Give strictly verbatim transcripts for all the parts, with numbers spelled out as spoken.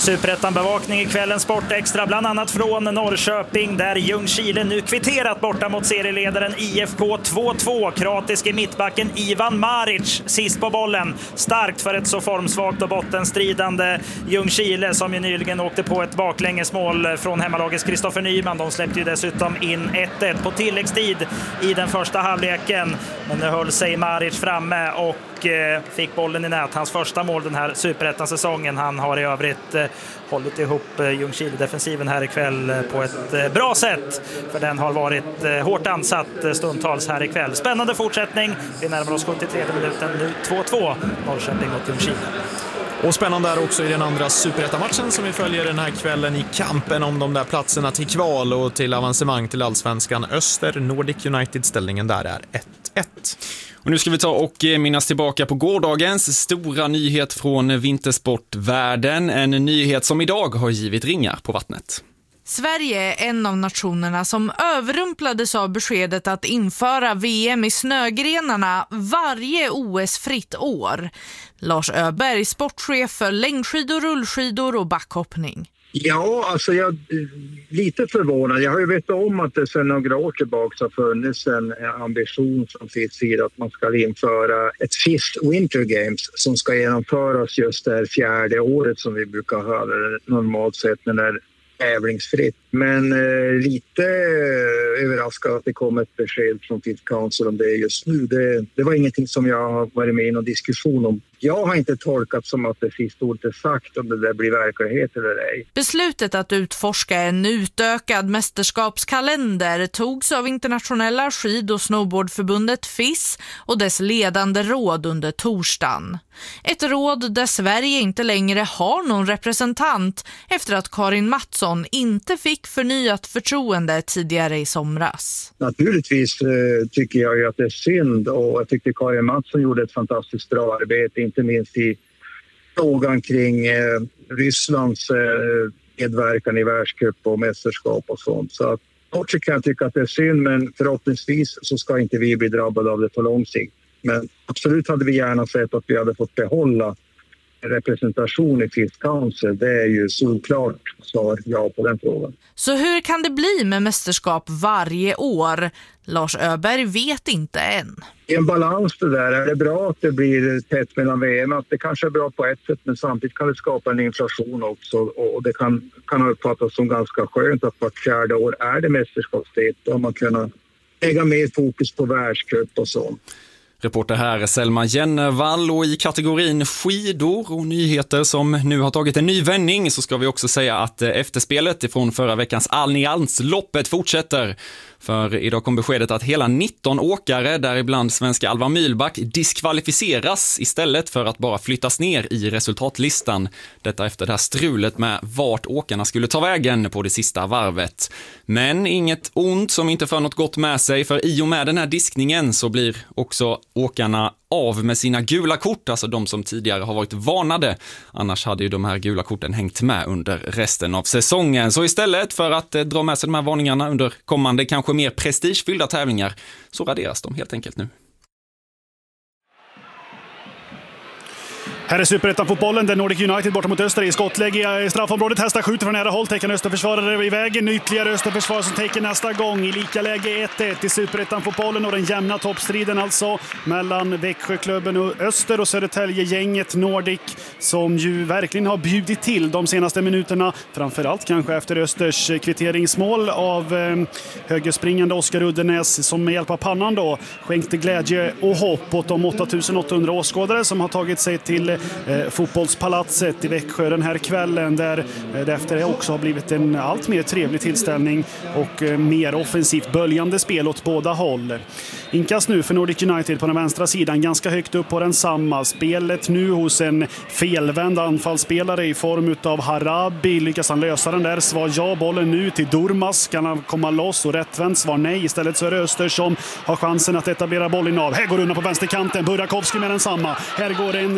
Superettan-bevakning i kvällens Sportextra, bland annat från Norrköping, där Ljungskile nu kvitterat borta mot serieledaren I F K två två. Kroatisk i mittbacken Ivan Maric sist på bollen. Starkt för ett så formsvagt och bottenstridande Ljungskile, som ju nyligen åkte på ett baklängesmål från hemmalagets Kristoffer Nyman. De släppte ju dessutom in ett ett på tilläggstid i den första halvleken. Men nu höll sig Maric framme och eh, fick bollen i nät. Hans första mål den här Superettan-säsongen. Han har i övrigt eh, hållit ihop eh, Ljungskile-defensiven här ikväll eh, på ett eh, bra sätt. För den har varit eh, hårt ansatt eh, stundtals här ikväll. Spännande fortsättning. Vi närmar oss sjuttiotredje minuten nu. två två Norrköping mot Ljungskile. Och spännande är också i den andra Superettan-matchen som vi följer den här kvällen i kampen om de där platserna till kval och till avancemang till Allsvenskan. Öster Nordic United-ställningen där är ett ett. Och nu ska vi ta och minnas tillbaka på gårdagens stora nyhet från vintersportvärlden. En nyhet som idag har givit ringar på vattnet. Sverige är en av nationerna som överrumplades av beskedet att införa V M i snögrenarna varje O S-fritt år. Lars Öberg, sportchef för längdskidor, rullskidor och backhoppning. Ja, alltså jag är lite förvånad. Jag har ju vetat om att det sedan några år tillbaka har funnits en ambition från F I S sida att man ska införa ett F I S Winter Games som ska genomföras just det här fjärde året som vi brukar ha normalt sett när det är tävlingsfritt. Men eh, lite eh, överraskad att det kom ett besked från F I S Council om det just nu. Det, det var ingenting som jag har varit med i någon diskussion om. Jag har inte tolkat som att det sista ordet är sagt om det där blir verklighet eller ej. Beslutet att utforska en utökad mästerskapskalender togs av internationella skid- och snowboardförbundet F I S och dess ledande råd under torsdagen. Ett råd där Sverige inte längre har någon representant efter att Karin Mattsson inte fick förnyat förtroende tidigare i somras. Naturligtvis eh, tycker jag ju att det är synd, och jag tyckte Karin Mattsson gjorde ett fantastiskt bra arbete, inte minst i frågan kring eh, Rysslands eh, medverkan i världscup och mästerskap och sånt. Så att också kan jag tycka att det är synd, men förhoppningsvis så ska inte vi bli drabbade av det på lång sikt. Men absolut hade vi gärna sett att vi hade fått behålla representation i F I S Council. Det är ju såklart svar ja på den frågan. Så hur kan det bli med mästerskap varje år? Lars Öberg vet inte än. Det är en balans det där. Är det bra att det blir tätt mellan V M? Att det kanske är bra på ett sätt, men samtidigt kan det skapa en inflation också. Och det kan, kan uppfattas som ganska skönt att vart fjärde år är det mästerskapstid. Då har man kunnat lägga mer fokus på världscup och så. Reporter här är Selma Jennevall, och i kategorin skidor och nyheter som nu har tagit en ny vändning så ska vi också säga att efterspelet från förra veckans Allians-loppet fortsätter. För idag kom beskedet att hela nitton åkare, däribland svenska Alva Mylback, diskvalificeras istället för att bara flyttas ner i resultatlistan. Detta efter det här strulet med vart åkarna skulle ta vägen på det sista varvet. Men inget ont som inte för något gott med sig, för i och med den här diskningen så blir också åkarna av med sina gula kort, alltså de som tidigare har varit varnade. Annars hade ju de här gula korten hängt med under resten av säsongen. Så istället för att eh, dra med sig de här varningarna under kommande, kanske mer prestigefyllda tävlingar, så raderas de helt enkelt nu. Här är Superettan-fotbollen där Nordic United borta mot Öster i skottläge i straffområdet. Hästar skjuter från nära håll, täcker en Österförsvarare i vägen. Ytterligare Österförsvarare som täcker nästa gång i lika läge ett ett i Superettan-fotbollen, och den jämna toppstriden alltså mellan Växjöklubben och Öster och Södertälje-gänget Nordic, som ju verkligen har bjudit till de senaste minuterna. Framförallt kanske efter Östers kvitteringsmål av eh, högerspringande Oskar Uddenäs, som med hjälp av pannan då skänkte glädje och hopp åt de åtta tusen åttahundra åskådare som har tagit sig till Eh, fotbollspalatset i Växjö den här kvällen, där eh, det efter också har blivit en allt mer trevlig tillställning och eh, mer offensivt böljande spel åt båda håll. Inkast nu för Nordic United på den vänstra sidan, ganska högt upp på den samma. Spelet nu hos en felvänd anfallsspelare i form av Harabi. Lyckas han lösa den där? Svar ja. Bollen nu till Durmaz. Kan han komma loss? Och rättvänd svar nej. Istället så är det Öster som har chansen att etablera bollen av. Här går undan på vänsterkanten. Burakovsky med den samma. Här går en riktig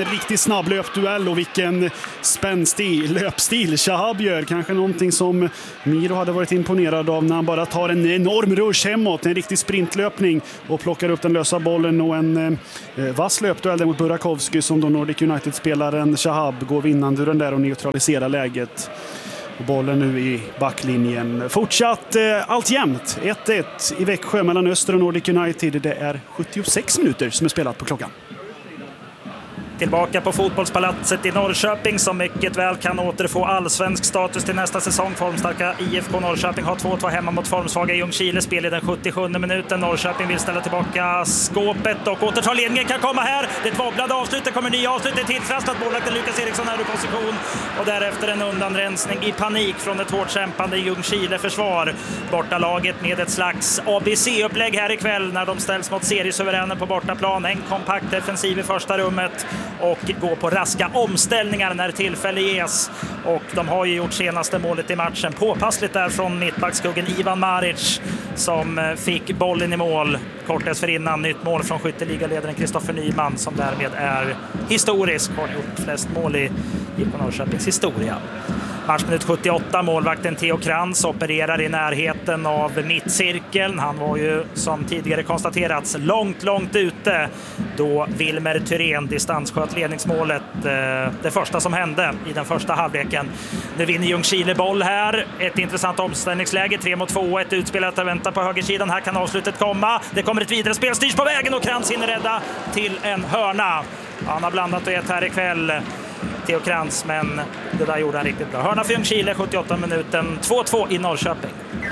snabb löpduell och vilken spänstig löpstil Shahab gör. Kanske någonting som Miro hade varit imponerad av när han bara tar en enorm rush hemåt, en riktig sprintlöpning och plockar upp den lösa bollen, och en eh, vass löpduell mot Burakovsky som då Nordic United-spelaren Shahab går vinnande ur den där och neutraliserar läget. Och bollen nu i backlinjen. Fortsatt eh, allt jämnt. ett ett i Växjö mellan Öster och Nordic United. Det är sjuttiosex minuter som är spelat på klockan. Tillbaka på fotbollspalatset i Norrköping som mycket väl kan återfå allsvensk status till nästa säsong. Formstarka I F K Norrköping har två två hemma mot formsvaga Ljungskile. Spel i den sjuttiosjunde minuten. Norrköping vill ställa tillbaka skåpet och återta ledningen. Kan komma här. Det är ett wobblade avslut. Det kommer ny avslut. Det är tilltrastat. Målvakten Lukas Eriksson är i position. Och därefter en undanrensning i panik från ett hårt kämpande Ljungskile-försvar. Bortalaget med ett slags A B C-upplägg här ikväll när de ställs mot seriesuveränen på bortaplan. En kompakt defensiv i första rummet och gå på raska omställningar när tillfälle ges. Och de har ju gjort senaste målet i matchen. Påpassligt där från mittbackskuggen Ivan Maric som fick bollen i mål kort dessförinnan. Nytt mål från skytteligaledaren Kristoffer Nyman som därmed är historisk. Har gjort flest mål i, i Norrköpings historia. Matchminut sjuttioåtta, målvakten Theo Krantz opererar i närheten av mittcirkeln. Han var ju som tidigare konstaterats långt, långt ute då Wilmer Thyrén distanssköt ledningsmålet. Det första som hände i den första halvleken. Nu vinner Ljungskile boll här. Ett intressant omställningsläge, tre mot två. Ett utspelat att vänta på högersidan. Här kan avslutet komma. Det kommer ett vidare spel, styrs på vägen och Krantz hinner rädda till en hörna. Han har blandat och ett här ikväll, Theo Krantz, men det där gjorde han riktigt bra. Hörna för Ljungskile, sjuttioåtta minuten, två två i Norrköping.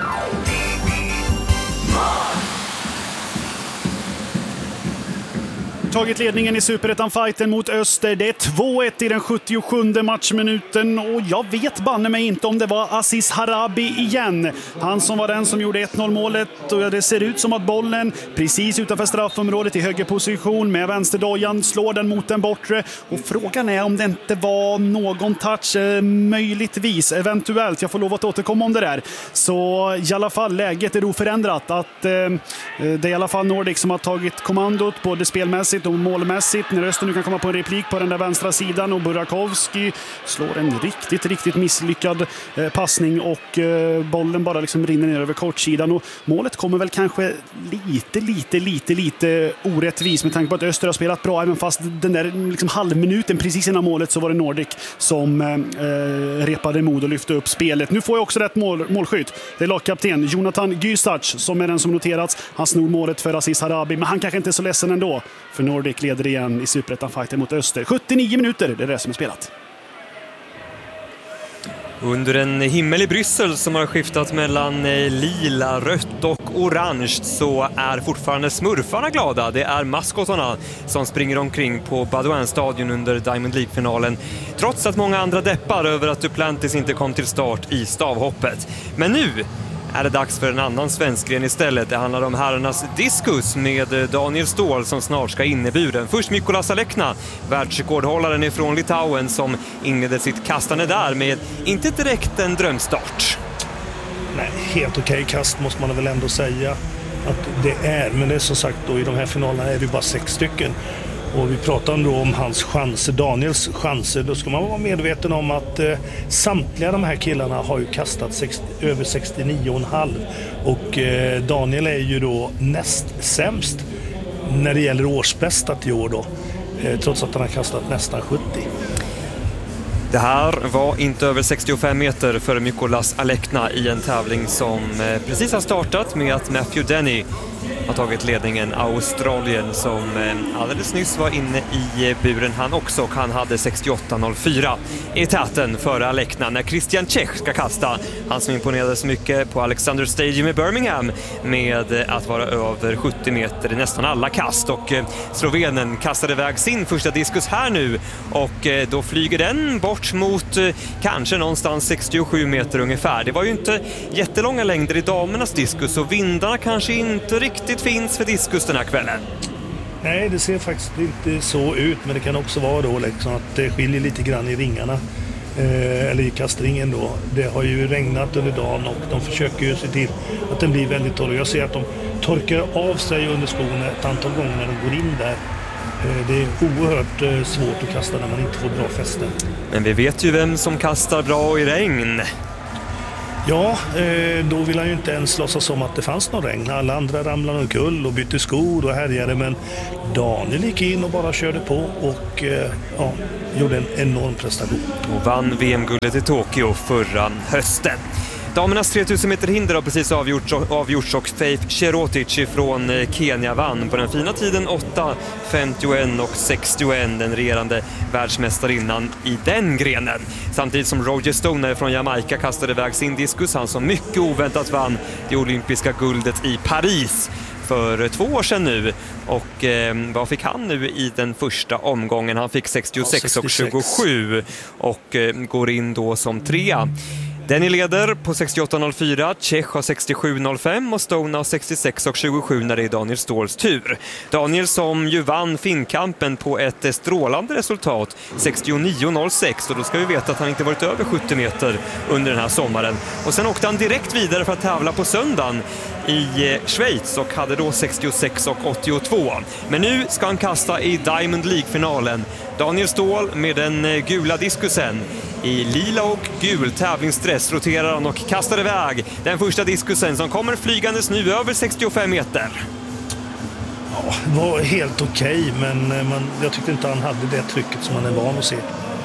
Tagit ledningen i Superettan-fighten mot Öster. Det är två ett i den sjuttiosjunde matchminuten och jag vet banne mig inte om det var Aziz Harabi igen. Han som var den som gjorde ett noll målet och det ser ut som att bollen precis utanför straffområdet i högerposition med vänsterdojan slår den mot den bortre och frågan är om det inte var någon touch, möjligtvis, eventuellt. Jag får lov att återkomma om det där. Så i alla fall läget är oförändrat att eh, det är i alla fall Nordic som har tagit kommandot både spelmässigt och målmässigt. När Öster nu kan komma på en replik på den där vänstra sidan och Burakovsky slår en riktigt, riktigt misslyckad eh, passning och eh, bollen bara liksom rinner ner över kortsidan och målet kommer väl kanske lite, lite, lite, lite orättvis med tanke på att Öster har spelat bra även fast den där liksom halvminuten precis innan målet så var det Nordic som eh, repade mod och lyfte upp spelet. Nu får jag också rätt mål, målskytt. Det är lagkapten Jonathan Gystac som är den som noterats. Han snor målet för Aziz Harabi men han kanske inte är så ledsen ändå. För Nordic leder igen i Superettan-fighten mot Öster. sjuttionio minuter, det är det som är spelat. Under en himmel i Bryssel som har skiftat mellan lila, rött och orange så är fortfarande smurfarna glada. Det är maskotarna som springer omkring på Baudouin-stadion under Diamond League-finalen. Trots att många andra deppar över att Duplantis inte kom till start i stavhoppet. Men nu är det dags för en annan svensk gren istället. Det handlar om herrarnas diskus med Daniel Ståhl som snart ska in i buren. Först Mykolas Alekna, världsrekordhållaren ifrån Litauen som inledde sitt kastande där med inte direkt en drömstart. Nej, helt okej kast måste man väl ändå säga att det är. Men det är som sagt då i de här finalerna är det bara sex stycken. Och vi pratar då om hans chanser, Daniels chanser. Då ska man vara medveten om att eh, samtliga de här killarna har ju kastat sextio, över sextionio komma fem. Och eh, Daniel är ju då näst sämst när det gäller årsbästat i år då. Eh, trots att han har kastat nästan sjuttio. Det här var inte över sextiofem meter för Mykolas Alekna i en tävling som eh, precis har startat med att Matthew Denny har tagit ledningen. Australien som alldeles nyss var inne i buren han också och han hade sextioåtta noll fyra i täten före Alekna när Christian Czech ska kasta. Han som imponerade så mycket på Alexander Stadium i Birmingham med att vara över sjuttio meter i nästan alla kast och Slovenen kastade iväg sin första diskus här nu och då flyger den bort mot kanske någonstans sextiosju meter ungefär. Det var ju inte jättelånga längder i damernas diskus och vindarna kanske inte riktigt finns för diskus den här kvällen. Nej, det ser faktiskt inte så ut, men det kan också vara då liksom att det skiljer lite grann i ringarna eh, eller i kastringen då. Det har ju regnat under dagen och de försöker ju se till att den blir väldigt torr. Jag ser att de torkar av sig under skon ett antal gånger när de går in där Det är oerhört svårt att kasta när man inte får bra fäste. Men vi vet ju vem som kastar bra i regn. Ja, då vill han ju inte ens låtsas som att det fanns någon regn. Alla andra ramlade omkull och bytte skor och härjade, men Daniel gick in och bara körde på och ja, gjorde en enorm prestation. Och vann V M-guldet i Tokyo förra hösten. Damernas tre tusen meter hinder har precis avgjorts, avgjorts och Faith Cherotic från Kenya vann på den fina tiden åtta femtioett och sextioett, den regerande världsmästarinnan i den grenen. Samtidigt som Roger Stoner från Jamaica kastade iväg sin diskus, han som mycket oväntat vann det olympiska guldet i Paris för två år sedan nu. Och eh, vad fick han nu i den första omgången? Han fick sextiosex och tjugosju och eh, går in då som trea. Denny leder på sextioåtta noll fyra, Czech har sextiosju noll fem och Stone har sextiosex och tjugosju när det är Daniel Ståhls tur. Daniel som ju vann Finnkampen på ett strålande resultat, sextionio noll sex, och då ska vi veta att han inte varit över sjuttio meter under den här sommaren. Och sen åkte han direkt vidare för att tävla på söndagen i Schweiz och hade då sextiosex och åttiotvå. Men nu ska han kasta i Diamond League-finalen. Daniel Ståhl med den gula diskusen. I lila och gul tävlingsdress roterar han och kastar iväg den första diskusen som kommer flygandes nu över sextiofem meter. Ja, det var helt okej, okay, men man, jag tyckte inte han hade det trycket som man är van att se.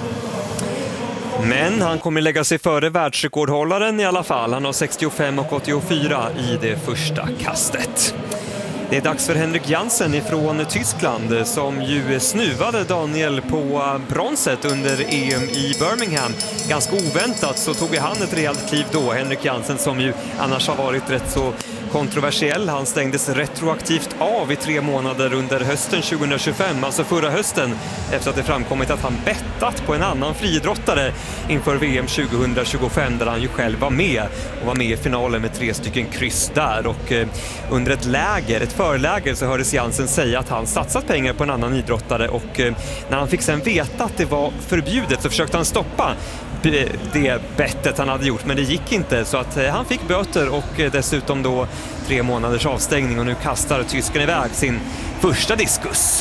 Men han kommer lägga sig före världsrekordhållaren i alla fall. Han har sextiofem och åttiofyra i det första kastet. Det är dags för Henrik Jansen ifrån Tyskland som ju snuvade Daniel på bronset under E M i Birmingham. Ganska oväntat så tog han ett rejält kliv då. Henrik Jansen som ju annars har varit rätt så kontroversiell. Han stängdes retroaktivt av i tre månader under hösten tjugohundratjugofem, alltså förra hösten, efter att det framkommit att han bettat på en annan friidrottare inför V M tjugohundratjugofem där han ju själv var med och var med i finalen med tre stycken kryss där. Och eh, under ett läger, ett förläger, så hördes Jansen säga att han satsat pengar på en annan idrottare och eh, när han fick sen veta att det var förbjudet så försökte han stoppa det bettet han hade gjort, men det gick inte, så att han fick böter och dessutom då tre månaders avstängning, och nu kastar tysken iväg sin första diskus.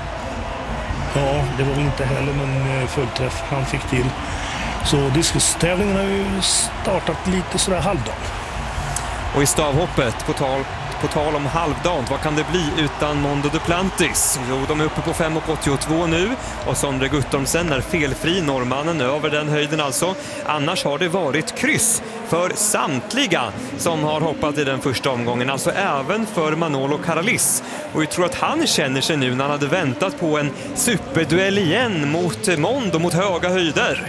Ja, det var inte heller någon fullträff han fick till. Så diskustävlingen har ju startat lite sådär halvdant. Och i stavhoppet, på tal På tal om halvdant, vad kan det bli utan Mondo Duplantis? Jo, de är uppe på fem och åttiotvå nu och Sondre Guttormsen är felfri, norrmannen över den höjden alltså. Annars har det varit kryss för samtliga som har hoppat i den första omgången, alltså även för Manolo Karalis. Och jag tror att han känner sig nu när han hade väntat på en superduell igen mot Mondo, mot höga höjder.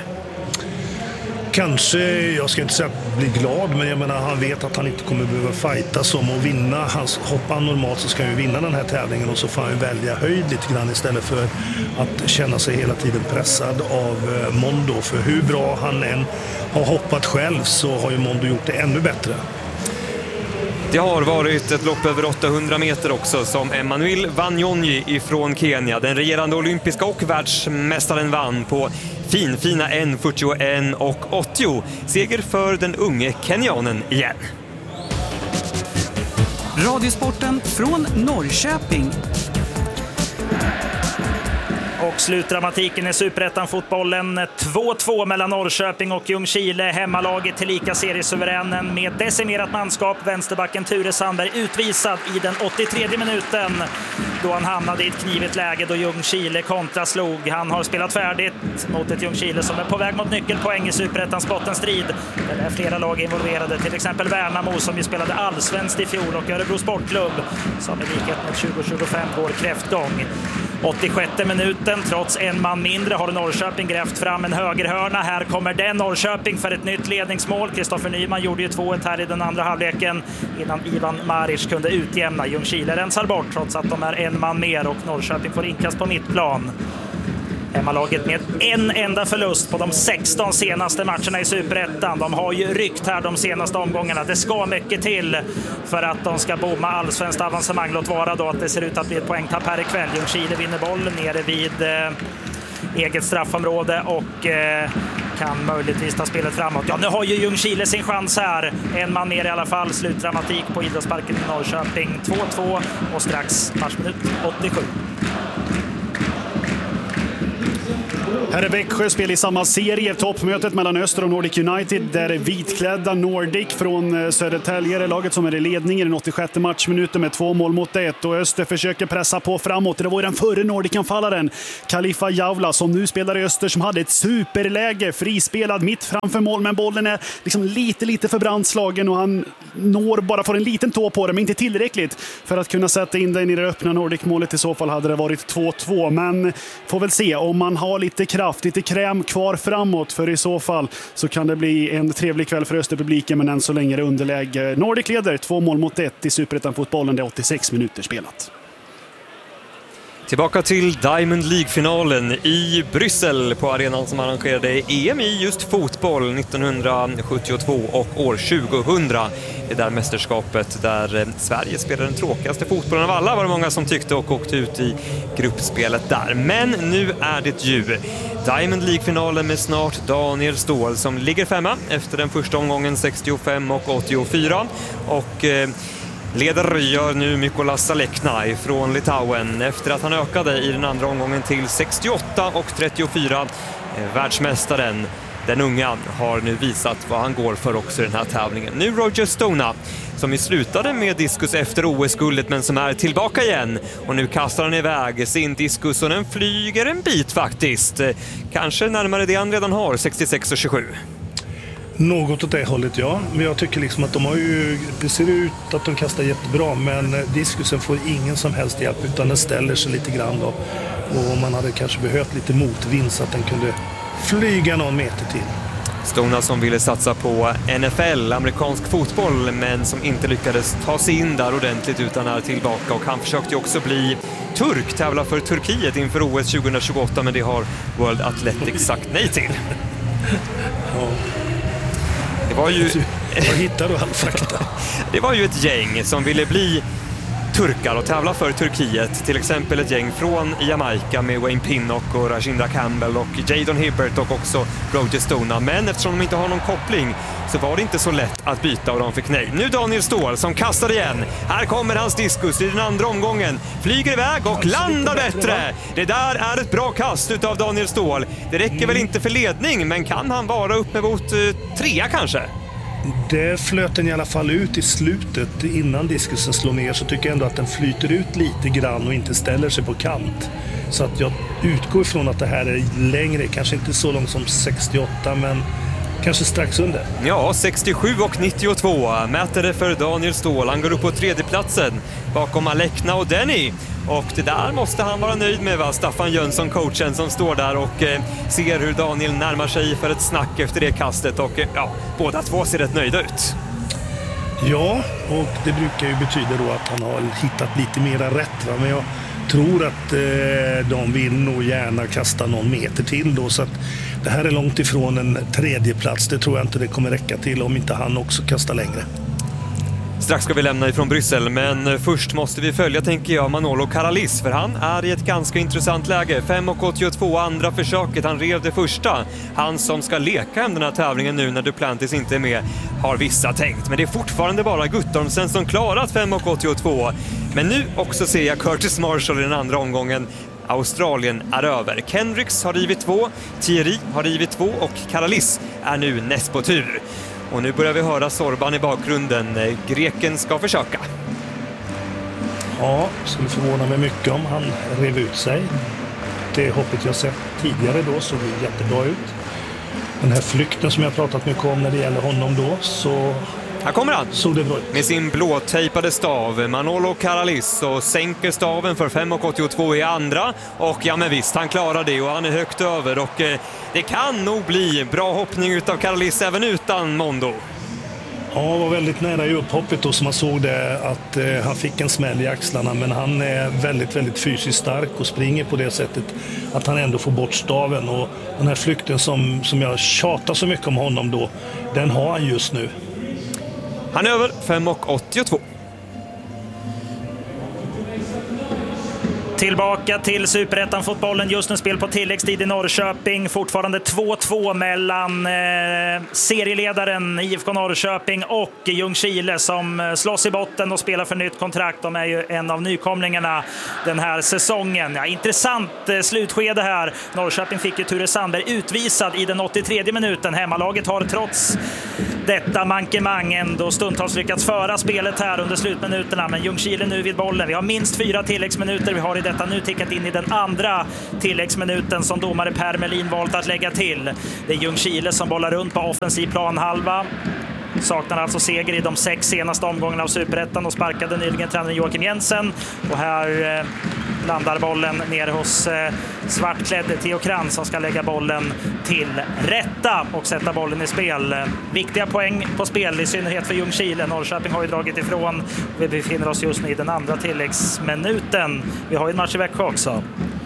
Kanske, jag ska inte säga bli glad, men jag menar, han vet att han inte kommer behöva fighta som att vinna. Hans hoppar normalt så ska han ju vinna den här tävlingen och så får han ju välja höjd lite grann istället för att känna sig hela tiden pressad av Mondo. För hur bra han än har hoppat själv så har ju Mondo gjort det ännu bättre. Det har varit ett lopp över åttahundra meter också som Emmanuel Wanyonyi ifrån Kenya, den regerande olympiska och världsmästaren, vann på finfina en fyrtioett och åttio. Seger för den unge kenyanen igen. Radiosporten från Norrköping. Och slutdramatiken i Superettan-fotbollen. två två mellan Norrköping och Ljungskile. Hemmalaget tillika seriesuveränen med decimerat manskap. Vänsterbacken Ture Sandberg utvisad i den åttiotredje minuten då han hamnade i ett knivigt läge då Ljungskile kontraslog. Han har spelat färdigt mot ett Ljungskile som är på väg mot nyckelpoäng i Superettans bottenstrid. Det är flera lag involverade, till exempel Värnamo som ju spelade allsvenskt i fjol och Örebro Sportklubb som i likhet med tjugo tjugofem går kräftgång. åttiosjätte minuten, trots en man mindre, har Norrköping grävt fram en högerhörna. Här kommer den, Norrköping för ett nytt ledningsmål. Kristoffer Nyman gjorde ju två ett här i den andra halvleken innan Ivan Maric kunde utjämna. Ljungskile rensar bort trots att de är en man mer och Norrköping får inkast på mittplan. Hemmalaget med en enda förlust på de sexton senaste matcherna i Superettan. De har ju ryckt här de senaste omgångarna. Det ska mycket till för att de ska bomma allsvenskt avancemang. Låt vara då att det ser ut att bli ett poängtapp här ikväll. Ljungskile vinner boll nere vid eh, eget straffområde och eh, kan möjligtvis ta spelet framåt. Ja, nu har ju Ljungskile sin chans här. En man ner i alla fall. Slutdramatik på Idrottsparken i Norrköping. två två och strax matchminut åttiosju. Här är Växjö spel i samma serie, toppmötet mellan Öster och Nordic United, där vitklädda Nordic från Södertälje är laget som är i ledning i den åttiosjätte matchminuten med två mål mot ett, och Öster försöker pressa på framåt. Det var den förre Nordic-anfallaren Khalifa Javla som nu spelar i Öster, som hade ett superläge, frispelad mitt framför mål, men bollen är liksom lite lite för brandslagen och han når bara får en liten tå på det, men inte tillräckligt för att kunna sätta in den i det öppna Nordic-målet. I så fall hade det varit två två, men får väl se om man har lite kraft, lite kräm kvar framåt, för i så fall så kan det bli en trevlig kväll för Österpubliken, men än så länge är det underläge. Nordic leder två mål mot ett i Superettan-fotbollen, det är åttiosex minuter spelat. Tillbaka till Diamond League-finalen i Bryssel på arenan som arrangerade E M i just fotboll nittonhundrasjuttiotvå och år tjugohundra. Det där mästerskapet där Sverige spelade den tråkigaste fotbollen av alla, var det många som tyckte, och åkte ut i gruppspelet där. Men nu är det ju Diamond League-finalen med snart Daniel Ståhl som ligger femma efter den första omgången sextiofem och åttiofyra, och eh, leder gör nu Mykolas Alekna från Litauen efter att han ökade i den andra omgången till sextioåtta och trettiofyra. Världsmästaren, den unga, har nu visat vad han går för också i den här tävlingen. Nu Roger Stona, som ju slutade med diskus efter O S-guldet men som är tillbaka igen. Och nu kastar han iväg sin diskus och den flyger en bit faktiskt. Kanske närmare det han redan har, sextiosex och tjugosju. Något åt det hållet, ja. Men jag tycker liksom att de har ju, det ser ut att de kastar jättebra, men diskusen får ingen som helst hjälp, utan den ställer sig lite grann då. Och man hade kanske behövt lite motvind så att den kunde flyga någon meter till. Stona som ville satsa på N F L, amerikansk fotboll, men som inte lyckades ta sig in där ordentligt utan är tillbaka. Och han försökte också bli turk, tävla för Turkiet inför O S tjugohundratjugoåtta, men det har World Athletics sagt nej till. Ja. Det var ju... Var hittar du all fakta? Det var ju ett gäng som ville bli turkar och tävla för Turkiet. Till exempel ett gäng från Jamaica med Wayne Pinnock och Rajinda Campbell och Jadon Hibbert och också Roger Stona. Men eftersom de inte har någon koppling så var det inte så lätt att byta och de fick nej. Nu Daniel Ståhl som kastar igen. Här kommer hans diskus i den andra omgången. Flyger iväg och landar bättre. Det där är ett bra kast utav Daniel Ståhl. Det räcker väl inte för ledning, men kan han vara upp mot uh, trea kanske? Det flöt den i alla fall ut i slutet innan diskusen slår ner, så tycker jag ändå att den flyter ut lite grann och inte ställer sig på kant. Så att jag utgår ifrån att det här är längre, kanske inte så långt som sextioåtta, men kanske strax under. Ja, sextiosju och nittiotvå mäter det för Daniel Ståhl. Han går upp på tredjeplatsen bakom Alekna och Denny. Och det där måste han vara nöjd med, va? Staffan Jönsson, coachen, som står där och eh, ser hur Daniel närmar sig för ett snack efter det kastet. Och eh, ja, båda två ser rätt nöjda ut. Ja, och det brukar ju betyda då att han har hittat lite mera rätt, va? Men jag tror att eh, de vill nog gärna kasta någon meter till då, så att det här är långt ifrån en tredje plats. Det tror jag inte det kommer räcka till om inte han också kastar längre. Strax ska vi lämna ifrån Bryssel, men först måste vi följa, tänker jag, Manolo Karalis, för han är i ett ganska intressant läge. fem och åttiotvå, andra försöket, han rev det första. Han som ska leka hem den här tävlingen nu när Duplantis inte är med, har vissa tänkt. Men det är fortfarande bara Guttormsen som klarat fem och åttiotvå. Men nu också ser jag Curtis Marshall i den andra omgången. Australien är över. Kendricks har rivit två, Thierry har rivit två och Karalis är nu näst på tur. Och nu börjar vi höra Sorban i bakgrunden. Greken ska försöka. Ja, skulle förvåna mig mycket om han rev ut sig. Det hoppet jag sett tidigare då såg jättebra ut. Den här flykten som jag pratat mycket om när det gäller honom då, så... Här kommer han så det bra ut. Med sin blåtejpade stav, Manolo Karalis, och sänker staven för fem och åttiotvå i andra. Och ja, men visst, han klarar det och han är högt över. Och eh, det kan nog bli bra hoppning utav Karalis även utan Mondo. Ja, var väldigt nära i upphoppet då, som man såg det att eh, han fick en smäll i axlarna, men han är väldigt, väldigt fysiskt stark och springer på det sättet att han ändå får bort staven. Och den här flykten som, som jag tjatar så mycket om honom då, den har han just nu. Han är över fem och åttiotvå. Tillbaka till Superettan-fotbollen. Just nu spel på tilläggstid i Norrköping. Fortfarande två två mellan eh, serieledaren I F K Norrköping och Ljungskile som slåss i botten och spelar för nytt kontrakt. De är ju en av nykomlingarna den här säsongen. Ja, intressant eh, slutskede här. Norrköping fick ju Ture Sandberg utvisad i den åttiotredje minuten. Hemmalaget har trots detta mankemang ändå stundtals lyckats föra spelet här under slutminuterna. Men Ljungskile nu vid bollen. Vi har minst fyra tilläggsminuter. Vi har i detta nu tickat in i den andra tilläggsminuten som domare Per Melin valt att lägga till. Det är Ljungskile som bollar runt på offensiv planhalva. Saknar alltså seger i de sex senaste omgångarna av Superettan och sparkade nyligen tränaren Joakim Jensen. Och här eh, landar bollen ner hos eh, svartklädd Theo Krantz som ska lägga bollen till rätta och sätta bollen i spel. Viktiga poäng på spel, i synnerhet för Ljungskile. Norrköping har ju dragit ifrån. Vi befinner oss just nu i den andra tilläggsminuten. Vi har ju en match i Växjö också.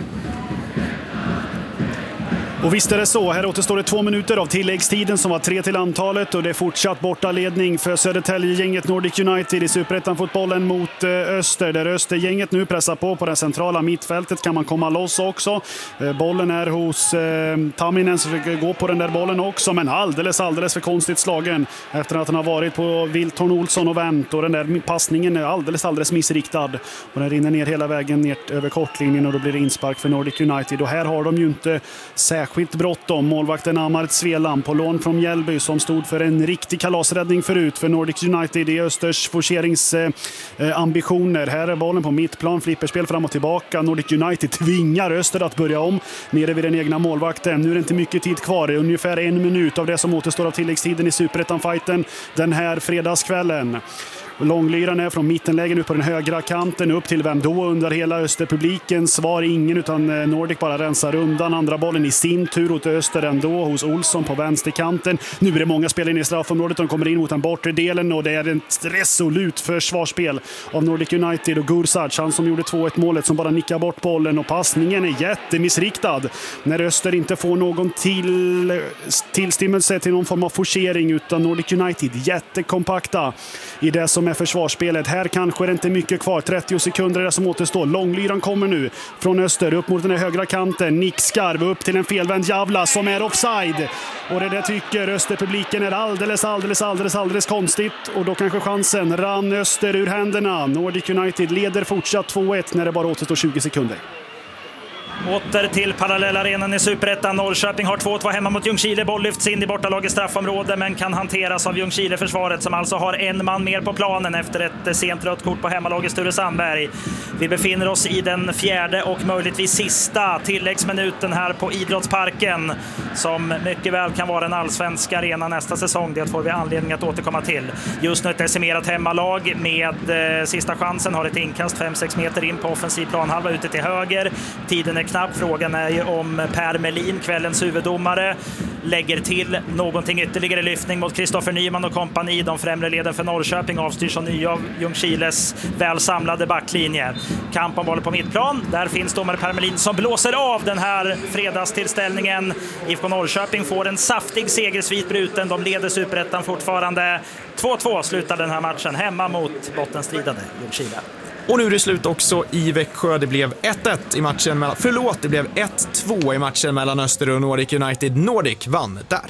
Och visst är det så, här återstår det två minuter av tilläggstiden som var tre till antalet och det är fortsatt bortaledning för Södertälje-gänget Nordic United i Superettan-fotbollen mot eh, Öster. Där Östergänget nu pressar på på det centrala mittfältet, kan man komma loss också. Eh, bollen är hos eh, Tamminen som försöker gå på den där bollen också, men alldeles, alldeles för konstigt slagen efter att han har varit på Wilton Olsson och vänt, och den där passningen är alldeles, alldeles missriktad och den rinner ner hela vägen ner över kortlinjen och då blir det inspark för Nordic United. Och här har de ju inte särskilt Särskilt bråttom. Målvakten Amart Svelam på lån från Mjällby som stod för en riktig kalasräddning förut för Nordic United i Östers forceringsambitioner. Eh, här är bollen på mittplan, flipperspel fram och tillbaka. Nordic United tvingar Öster att börja om nere vid den egna målvakten. Nu är det inte mycket tid kvar, ungefär en minut av det som återstår av tilläggstiden i Superettan-fighten den här fredagskvällen. Långlyran är från mittenlägen upp på den högra kanten, upp till vem då under hela Österpubliken. Svar ingen, utan Nordic bara rensar undan. Andra bollen i sin tur åt Öster ändå hos Olsson på vänsterkanten. Nu är det många spelare in i straffområdet, de kommer in mot den bortre delen och det är ett resolut försvarsspel av Nordic United och Gursac, han som gjorde två ett målet, som bara nickar bort bollen och passningen är jättemissriktad när Öster inte får någon till tillstymmelse till någon form av forcering, utan Nordic United jättekompakta i det som är försvarsspelet. Här kanske det inte mycket kvar, trettio sekunder är det som återstår. Långlyran kommer nu från Öster upp mot den här högra kanten. Nick Skarv upp till en felvänd Javla som är offside. Och det där tycker Österpubliken är alldeles, alldeles, alldeles, alldeles konstigt. Och då kanske chansen rann Öster ur händerna. Nordic United leder fortsatt två ett när det bara återstår tjugo sekunder. Åter till parallellarenan i Superettan. Norrköping har två två hemma mot Ljungskile. Boll lyfts in i bortalagets straffområde men kan hanteras av Ljungskile-försvaret som alltså har en man mer på planen efter ett sent rött kort på hemmalagets Ture Sandberg. Vi befinner oss i den fjärde och möjligtvis sista tilläggsminuten här på Idrottsparken som mycket väl kan vara en allsvensk arena nästa säsong. Det får vi anledning att återkomma till. Just nu ett decimerat hemmalag med eh, sista chansen, har ett inkast fem sex meter in på offensiv planhalva ute till höger. Tiden är knapp. Frågan är ju om Per Melin, kvällens huvuddomare, lägger till någonting ytterligare lyftning mot Kristoffer Nyman och kompani. De främre leden för Norrköping avstyrs av nya av Ljungskiles väl samlade backlinje. Kamp om bollen på mittplan. Där finns domare Per Melin som blåser av den här fredagstillställningen. I F K Norrköping får en saftig segersvit bruten. De leder Superettan fortfarande. två två slutar den här matchen hemma mot bottenstridande Ljungskile. Och nu är det slut också i Växjö. Det blev ett ett i matchen mellan... Förlåt, det blev ett två i matchen mellan Öster och Nordic United. Nordic vann där.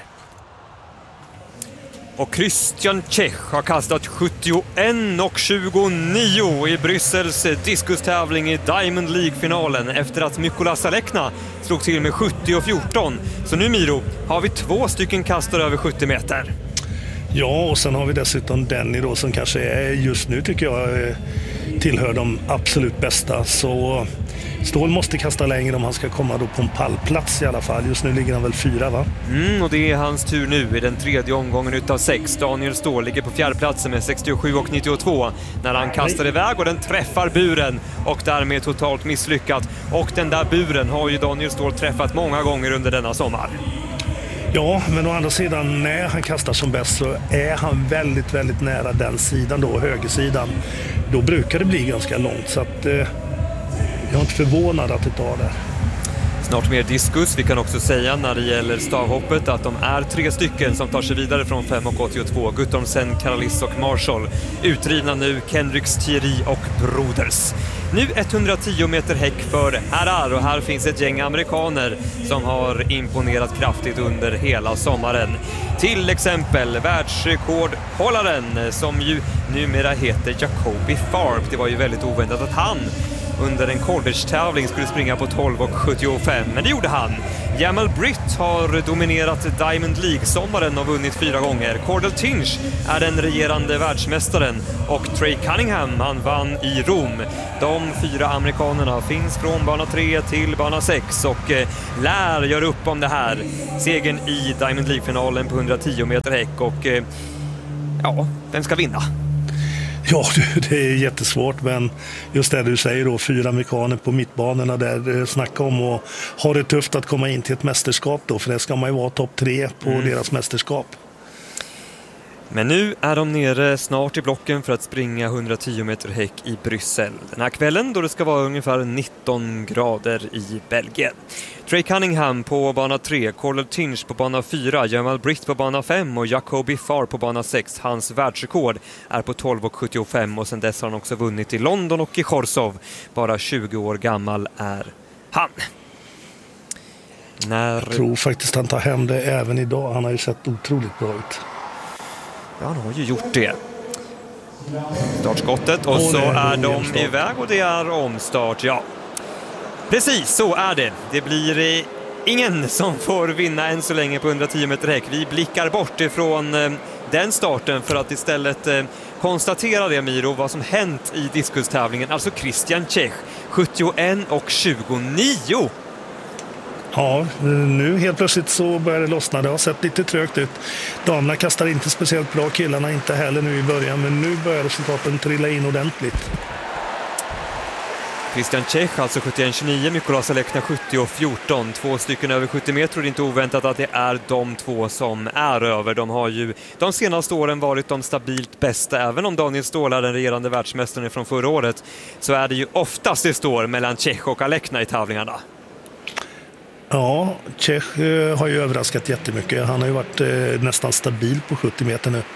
Och Christian Czech har kastat sjuttioett och tjugonio i Bryssels diskustävling i Diamond League-finalen efter att Mykola Alekna slog till med sjuttio och fjorton. Så nu, Miro, har vi två stycken kastare över sjuttio meter. Ja, och sen har vi dessutom Denny då som kanske är, just nu tycker jag tillhör de absolut bästa. Så Ståhl måste kasta längre om han ska komma då på en pallplats i alla fall. Just nu ligger han väl fyra, va? Mm, och det är hans tur nu i den tredje omgången utav sex. Daniel Ståhl ligger på fjärdeplatsen med sextiosju och nittiotvå när han kastar iväg och den träffar buren och därmed totalt misslyckat. Och den där buren har ju Daniel Ståhl träffat många gånger under denna sommar. Ja, men å andra sidan när han kastar som bäst så är han väldigt, väldigt nära den sidan då, högersidan. Då brukar det bli ganska långt, så att eh, jag är inte förvånad att det tar det. Snart mer diskus. Vi kan också säga när det gäller stavhoppet att de är tre stycken som tar sig vidare från fem och åttiotvå. Guttormsen, Karalis och Marshall. Utrivna nu Kendricks, Thierry och Broders. Nu etthundratio meter häck för herrar, och här finns ett gäng amerikaner som har imponerat kraftigt under hela sommaren. Till exempel världsrekordhållaren som ju numera heter Jacoby Tharp. Det var ju väldigt oväntat att han under en college-tävling skulle springa på tolv sjuttiofem, men det gjorde han. Jamal Britt har dominerat Diamond League-sommaren och vunnit fyra gånger. Cordell Tinch är den regerande världsmästaren och Trey Cunningham, han vann i Rom. De fyra amerikanerna finns från bana tre till bana sex och eh, lär göra upp om det här. Segern i Diamond League-finalen på etthundratio meter häck och eh, ja, vem ska vinna? Ja, det är jättesvårt, men just det du säger då, fyra amerikaner på mittbanorna där, snacka om och ha det tufft att komma in till ett mästerskap då, för det ska man ju vara topp tre på mm. deras mästerskap. Men nu är de nere snart i blocken för att springa etthundratio meter häck i Bryssel den här kvällen, då det ska vara ungefär nitton grader i Belgien. Trey Cunningham på bana tre, Cordell Tinch på bana fyra, Jamal Britt på bana fem och Jacoby Tharp på bana sex. Hans världsrekord är på tolv sjuttiofem och sen dess har han också vunnit i London och i Chorzów. Bara tjugo år gammal är han. När... Jag tror faktiskt han tar hem det även idag. Han har ju sett otroligt bra ut. Ja, han har ju gjort det. Startskottet och, och så är de iväg och det är omstart, ja. Precis, så är det. Det blir eh, ingen som får vinna än så länge på etthundratio meter häck. Vi blickar bort ifrån eh, den starten för att istället eh, konstatera det, Miro, vad som hänt i diskustävlingen. Alltså Christian Čech, sjuttioett och tjugonio. Ja, nu helt plötsligt så börjar det lossna. Det har sett lite trögt ut. Damerna kastar inte speciellt bra, killarna inte heller nu i början, men nu börjar resultaten trilla in ordentligt. Christian Čech, alltså sjuttioett tjugonio, Mykolas Alekna sjuttio fjorton. Två stycken över sjuttio meter, och det är inte oväntat att det är de två som är över. De har ju de senaste åren varit de stabilt bästa. Även om Daniel Ståhl är den regerande världsmästaren från förra året, så är det ju oftast det står mellan Čech och Alekna i tävlingarna. Ja, Čech har ju överraskat jättemycket. Han har ju varit eh, nästan stabil på sjuttio meter nu.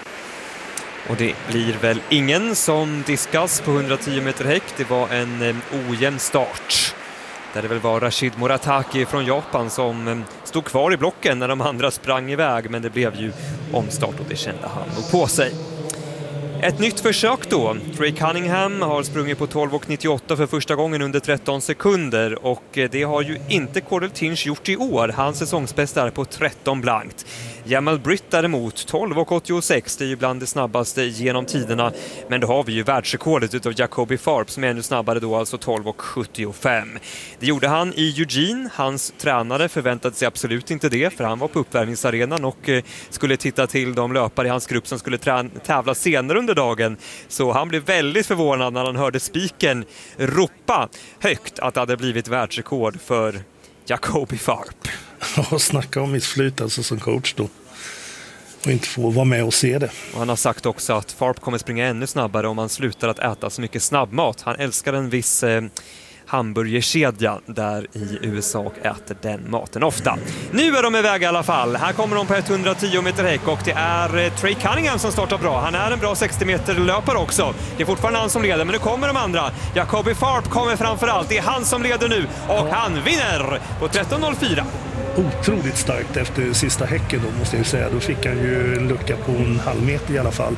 Och det blir väl ingen som diskas på etthundratio meter häck. Det var en eh, ojämn start. Där det väl var Rashid Murataki från Japan som eh, stod kvar i blocken när de andra sprang iväg. Men det blev ju omstart och det kände han nog på sig. Ett nytt försök då. Trey Cunningham har sprungit på tolv nittioåtta för första gången under tretton sekunder, och det har ju inte Cordell Tinch gjort i år. Hans säsongsbästa är på tretton blankt. Jamal Britt däremot tolv åttiosex, det är ju bland det snabbaste genom tiderna, men då har vi ju världsrekordet utav Jacoby Tharp som är ännu snabbare då, alltså tolv sjuttiofem. Det gjorde han i Eugene. Hans tränare förväntade sig absolut inte det, för han var på uppvärmningsarenan och skulle titta till de löpare i hans grupp som skulle trä- tävla senare under dagen. Så han blev väldigt förvånad när han hörde spiken ropa högt att det hade blivit världsrekord för Jacoby Tharp. Ja, snacka om missflyt alltså som coach då. Och inte få vara med och se det. Och han har sagt också att Tharp kommer springa ännu snabbare om han slutar att äta så mycket snabbmat. Han älskar en viss eh, hamburgerkedja där i U S A och äter den maten ofta. Nu är de iväg i alla fall. Här kommer de på etthundratio meter häck och det är eh, Trey Cunningham som startar bra. Han är en bra sextio meter löpare också. Det är fortfarande han som leder, men nu kommer de andra. Jacoby Tharp kommer framförallt. Det är han som leder nu och han vinner på tretton noll fyra. Otroligt starkt efter sista häcken då, måste jag säga. Då fick han ju en lucka på en halv meter i alla fall.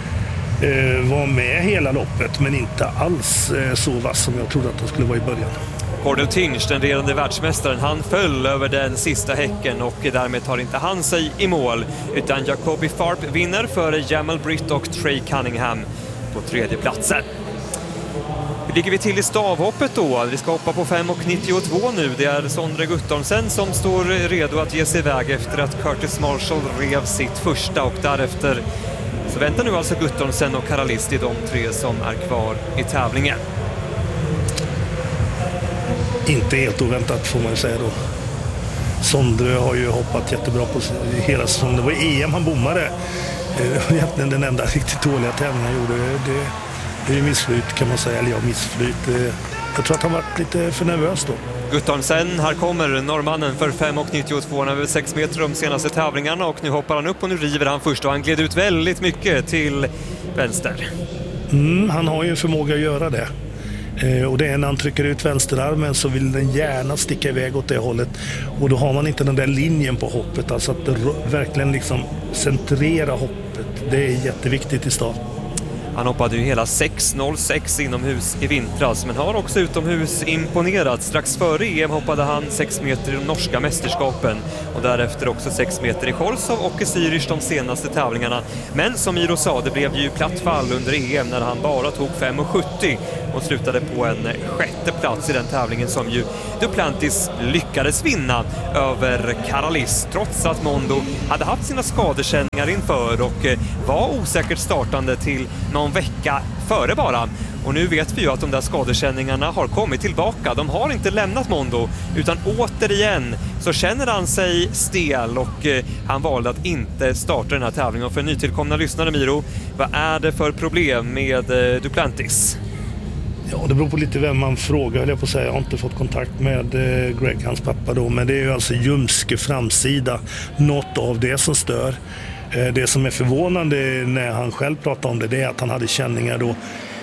Eh, var med hela loppet, men inte alls eh, så vass som jag trodde att han skulle vara i början. Cordell Tinch, den regerande världsmästaren, han föll över den sista häcken och därmed tar inte han sig i mål, utan Jacoby Tharp vinner före Jamal Britt och Trey Cunningham på tredje platsen. Hur ligger vi till i stavhoppet då? Vi ska hoppa på fem nittiotvå nu. Det är Sondre Guttormsen som står redo att ge sig iväg efter att Curtis Marshall rev sitt första, och därefter så väntar nu alltså Guttormsen och Karalisti, de tre som är kvar i tävlingen. Inte helt oväntat får man ju säga då. Sondre har ju hoppat jättebra på hela säsongen. Det var E M han bommade. Egentligen den enda riktigt dåliga tävlingen han gjorde. Det, det är ju missflyt kan man säga. Eller ja, missflyt. Jag tror att han var lite för nervös då. Guttormsen, här kommer norrmannen för fem nittiotvå. Han är väl sex meter de senaste tävlingarna och nu hoppar han upp och nu river han först och han gled ut väldigt mycket till vänster. Mm, han har ju en förmåga att göra det. Eh, och det är när han trycker ut vänsterarmen så vill den gärna sticka iväg åt det hållet. Och då har man inte den där linjen på hoppet. Alltså att det verkligen liksom centrera hoppet. Det är jätteviktigt i start. Han hoppade ju hela sex noll sex inomhus i vintras, men har också utomhus imponerat. Strax före E M hoppade han sex meter i de norska mästerskapen och därefter också sex meter i Chorzów och i Zürich de senaste tävlingarna. Men som Miro sa, det blev ju platt fall under E M när han bara tog fem sjuttio och slutade på en sjätte plats i den tävlingen som ju Duplantis lyckades vinna över Karalis, trots att Mondo hade haft sina skadekänningar inför och var osäkert startande till någon vecka före bara. Och nu vet vi ju att de där skadekänningarna har kommit tillbaka. De har inte lämnat Mondo, utan återigen så känner han sig stel och eh, han valde att inte starta den här tävlingen. Och för nytillkomna lyssnare, Miro, vad är det för problem med eh, Duplantis? Ja, det beror på lite vem man frågar, höll jag på att säga. Jag har inte fått kontakt med eh, Greg, hans pappa då, men det är ju alltså ljumske framsida. Något av det som stör. Eh, det som är förvånande när han själv pratar om det, det är att han hade känningar då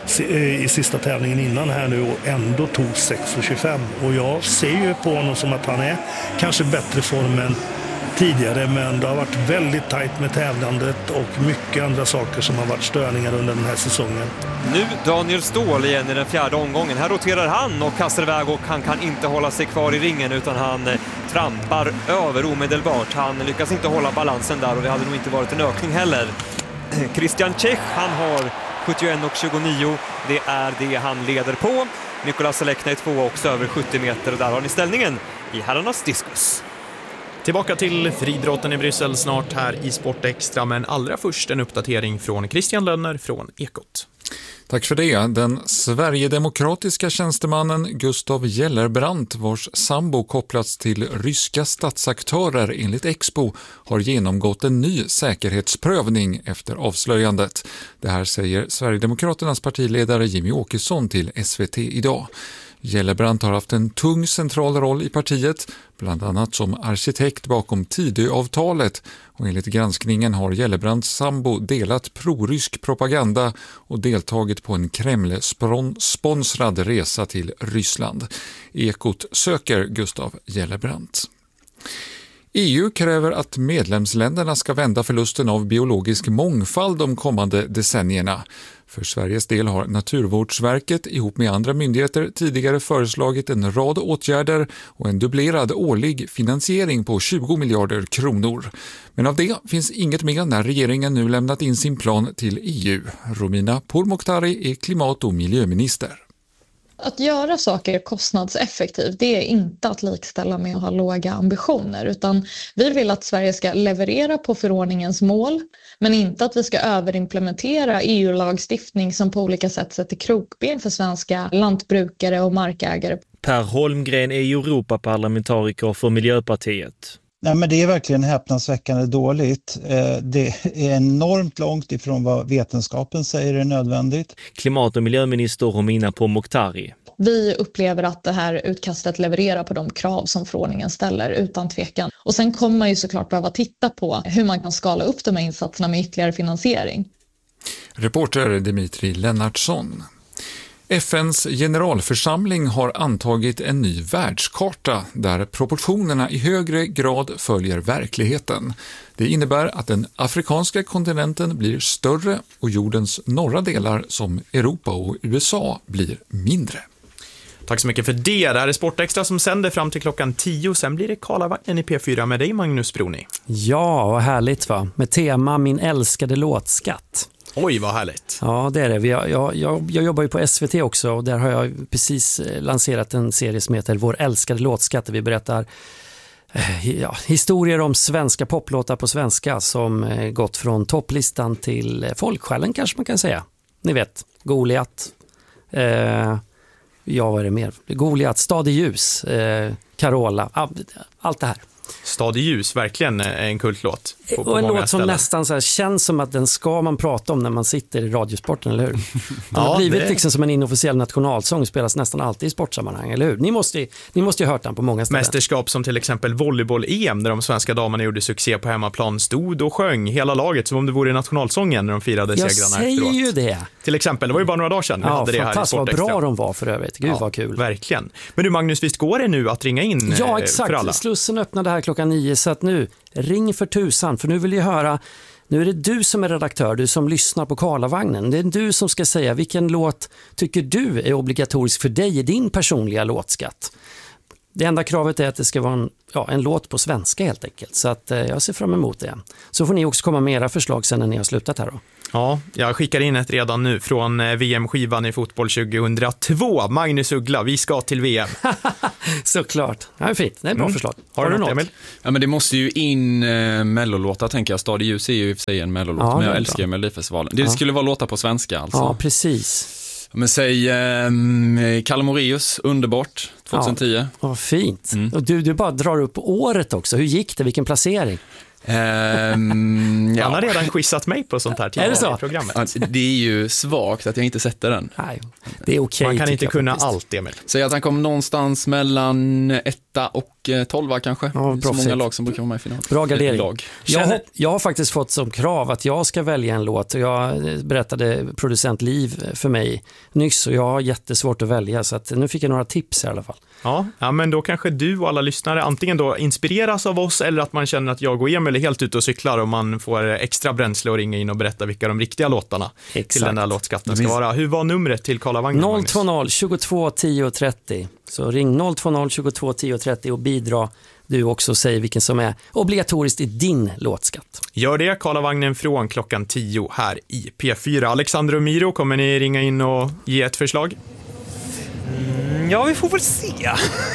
i sista tävlingen innan här nu och ändå tog sex tjugofem. Och jag ser ju på honom som att han är kanske bättre form än tidigare, men det har varit väldigt tajt med tävlandet och mycket andra saker som har varit störningar under den här säsongen. Nu Daniel Ståhl igen i den fjärde omgången. Här roterar han och kastar iväg och han kan inte hålla sig kvar i ringen utan han trampar över omedelbart. Han lyckas inte hålla balansen där och det hade nog inte varit en ökning heller. Christian Čech, han har sjuttioen tjugonio, det är det han leder på. Mikolas Alekna är två också över sjuttio meter och där har ni ställningen i herrarnas diskus. Tillbaka till friidrotten i Bryssel snart här i Sport Extra, men allra först en uppdatering från Christian Lönner från Ekot. Tack för det. Den sverigedemokratiska tjänstemannen Gustav Gellerbrandt, vars sambo kopplats till ryska statsaktörer enligt Expo, har genomgått en ny säkerhetsprövning efter avslöjandet. Det här säger Sverigedemokraternas partiledare Jimmy Åkesson till S V T idag. Gellerbrandt har haft en tung central roll i partiet, bland annat som arkitekt bakom Tidöavtalet, och enligt granskningen har Gellerbrandts sambo delat prorysk propaganda och deltagit på en Kreml-sponsrad resa till Ryssland. Ekot söker Gustav Gellerbrandt. E U kräver att medlemsländerna ska vända förlusten av biologisk mångfald de kommande decennierna. För Sveriges del har Naturvårdsverket ihop med andra myndigheter tidigare föreslagit en rad åtgärder och en dubblerad årlig finansiering på tjugo miljarder kronor. Men av det finns inget med när regeringen nu lämnat in sin plan till E U. Romina Pourmokhtari är klimat- och miljöminister. Att göra saker kostnadseffektivt, det är inte att likställa med att ha låga ambitioner, utan vi vill att Sverige ska leverera på förordningens mål, men inte att vi ska överimplementera E U-lagstiftning som på olika sätt sätter krokben för svenska lantbrukare och markägare. Per Holmgren är Europaparlamentariker för Miljöpartiet. Nej, men det är verkligen häpnadsväckande dåligt. Det är enormt långt ifrån vad vetenskapen säger är nödvändigt. Klimat- och miljöminister Romina Pourmokhtari. Vi upplever att det här utkastet levererar på de krav som förordningen ställer utan tvekan. Och sen kommer man ju såklart behöva titta på hur man kan skala upp de här insatserna med ytterligare finansiering. Reporter Dimitri Lennartsson. F N:s generalförsamling har antagit en ny världskarta där proportionerna i högre grad följer verkligheten. Det innebär att den afrikanska kontinenten blir större och jordens norra delar som Europa och U S A blir mindre. Tack så mycket för det. Det här är Sport Extra som sänder fram till klockan tio. Sen blir det Karlavagnen i P fyra med dig, Magnus Broni. Ja, vad härligt va. Med tema Min älskade låtskatt. Oj, vad härligt. Ja, det är det. Jag, jag, jag, jag jobbar ju på S V T också och där har jag precis lanserat en serie som heter Vår älskade låtskatt. Vi berättar eh, ja, historier om svenska poplåtar på svenska som eh, gått från topplistan till eh, folksjälen kanske man kan säga. Ni vet, Goliat, eh, ja vad är det mer? Goliat, Stad i ljus, eh, Carola, allt det här. Stad i ljus, verkligen en kultlåt. På, och på en många låt som ställen. nästan så här, känns som att den ska man prata om när man sitter i radiosporten, eller hur? Den Ja, har blivit det- liksom som en inofficiell nationalsång, spelas nästan alltid i sportsammanhang, eller hur? Ni måste, ni måste ju ha hört den på många ställen. Mästerskap som till exempel volleyboll-E M, där de svenska damerna gjorde succé på hemmaplan, stod och sjöng hela laget som om det vore nationalsången när de firade Jag segrarna säger efteråt. ju det. Till exempel, det var ju bara några dagar sedan vi Ja, hade det här i fantastiskt vad Sport Extra. bra de var för övrigt. Gud Ja, vad kul. Verkligen. Men du Magnus, visst går det nu att ringa in Ja, eh, för exakt. alla? Slussen öppnade här klockan nio, så att nu, ring för tusan, för nu vill jag höra, nu är det du som är redaktör, du som lyssnar på Karlavagnen. Det är du som ska säga vilken låt tycker du är obligatorisk för dig i din personliga låtskatt. Det enda kravet är att det ska vara en, ja, en låt på svenska helt enkelt. Så att, eh, jag ser fram emot det. Så får ni också komma med era förslag sen när ni har slutat här då. Ja, jag skickar in ett redan nu från eh, V M-skivan i fotboll tjugohundratvå. Magnus Uggla, vi ska till V M. Såklart. Ja, det är fint. Det är ett bra Mm. förslag. Har du något, Emil? Ja, men det måste ju in eh, mellolåtar, tänker jag. Stad i ljus är ju i och för sig en mellolåt, Ja, men det jag är älskar bra. ju Melodifestivalen. Det Ja. skulle vara låtar på svenska alltså. Ja, precis. Men säg eh, Kalle Moraeus, Underbart, tjugohundratio. Vad fint. Mm. Och du, du bara drar upp året också. Hur gick det? Vilken placering? Ehm, ja. Han har redan quizat mig på sånt här Är det så? i programmet. Alltså, det är ju svagt att jag inte sätter den. Nej, det är okej. Man kan inte tycker jag kunna faktiskt. allt, Emil. Säg att han kom någonstans mellan etta och eh, tolva kanske. Ja, det är så proffsigt. många lag som brukar vara med i final. Bra gardering. Lag. Jag, Känner- har, jag har faktiskt fått som krav att jag ska välja en låt. Jag berättade producent Liv för mig nyss och jag har jättesvårt att välja, så att nu fick jag några tips i alla fall. Ja, ja, men då kanske du och alla lyssnare antingen då inspireras av oss eller att man känner att jag och Emil är helt ute och cyklar och man får extra bränsle och ringa in och berätta vilka de riktiga låtarna Exakt. till den där låtskatten ska vara. Hur var numret till Karlavagnen, noll Magnus? två noll tjugotvå tio trettio. Så ring noll två noll tjugotvå tio trettio och bidra du också och säg vilken som är obligatoriskt i din låtskatt. Gör det, Karlavagnen från klockan tio här i P fyra. Alexander och Miro, kommer ni ringa in och ge ett förslag? Ja, vi får väl se.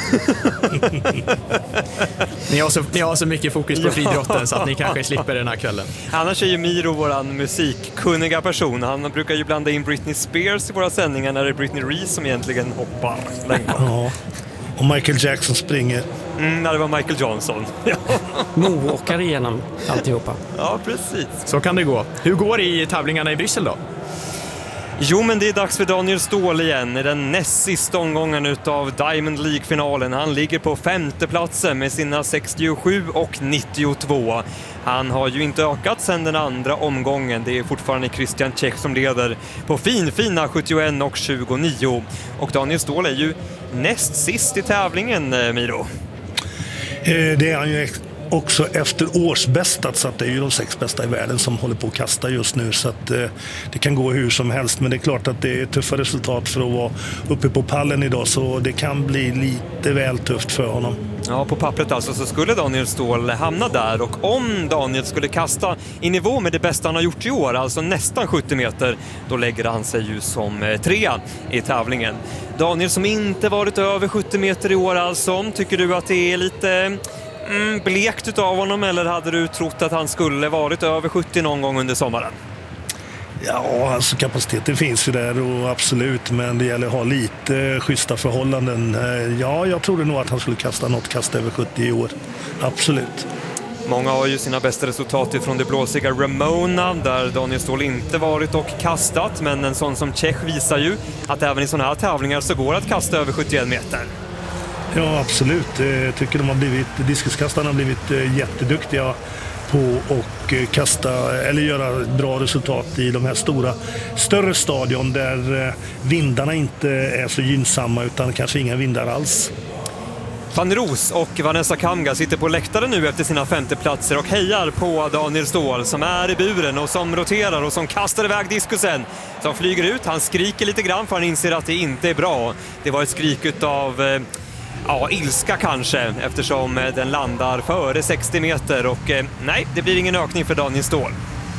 Ni har så, ni har så mycket fokus på friidrotten så att ni kanske slipper den här kvällen. Annars är ju Miro våran musikkunniga person. Han brukar ju blanda in Britney Spears i våra sändningar när det är Britney Reese som egentligen hoppar längre. Ja. Och Michael Jackson springer. Mm, när det var Michael Johnson. Moonwalkar igenom alltihopa. Ja, precis. Så kan det gå. Hur går det i tävlingarna i Bryssel då? Jo, men det är dags för Daniel Ståhl igen i den näst sista omgången utav Diamond League-finalen. Han ligger på femte platsen med sina sextiosju och nittiotvå. Han har ju inte ökat sedan den andra omgången. Det är fortfarande Christian Tjech som leder på fin, fina sjuttioett och tjugonio. Och Daniel Ståhl är ju näst sist i tävlingen, Miro. Eh, Det är han ju ex- också efter årsbästat, så att det är ju de sex bästa i världen som håller på att kasta just nu, så att eh, det kan gå hur som helst, men det är klart att det är tuffa resultat för att vara uppe på pallen idag, så det kan bli lite väl tufft för honom. Ja, på pappret alltså så skulle Daniel Ståhl hamna där, och om Daniel skulle kasta i nivå med det bästa han har gjort i år, alltså nästan sjuttio meter, då lägger han sig ju som eh, trea i tävlingen. Daniel som inte varit över sjuttio meter i år alltså, tycker du att det är lite mm, blekt utav honom, eller hade du trott att han skulle varit över sjuttio någon gång under sommaren? Ja, alltså kapaciteten finns ju där och absolut, men det gäller att ha lite schyssta förhållanden. Eh, Ja, jag trodde nog att han skulle kasta något kast över sjuttio i år. Absolut. Många har ju sina bästa resultat ifrån det blåsiga Ramona, där Daniel Ståhl inte varit och kastat, men en sån som Tjech visar ju att även i sådana här tävlingar så går det att kasta över sjuttioett meter. Ja, absolut. Jag tycker de har blivit, diskuskastarna har blivit eh, jätteduktiga på att eh, kasta eller göra bra resultat i de här stora, större stadion där eh, vindarna inte är så gynnsamma, utan kanske inga vindar alls. Fanny Ros och Vanessa Kamga sitter på läktaren nu efter sina femteplatser och hejar på Daniel Ståhl som är i buren och som roterar och som kastar iväg diskusen. Som flyger ut, han skriker lite grann för han inser att det inte är bra. Det var ett skrik utav eh, ja, ilska kanske, eftersom eh, den landar före sextio meter och eh, nej, det blir ingen ökning för Daniel Ståhl.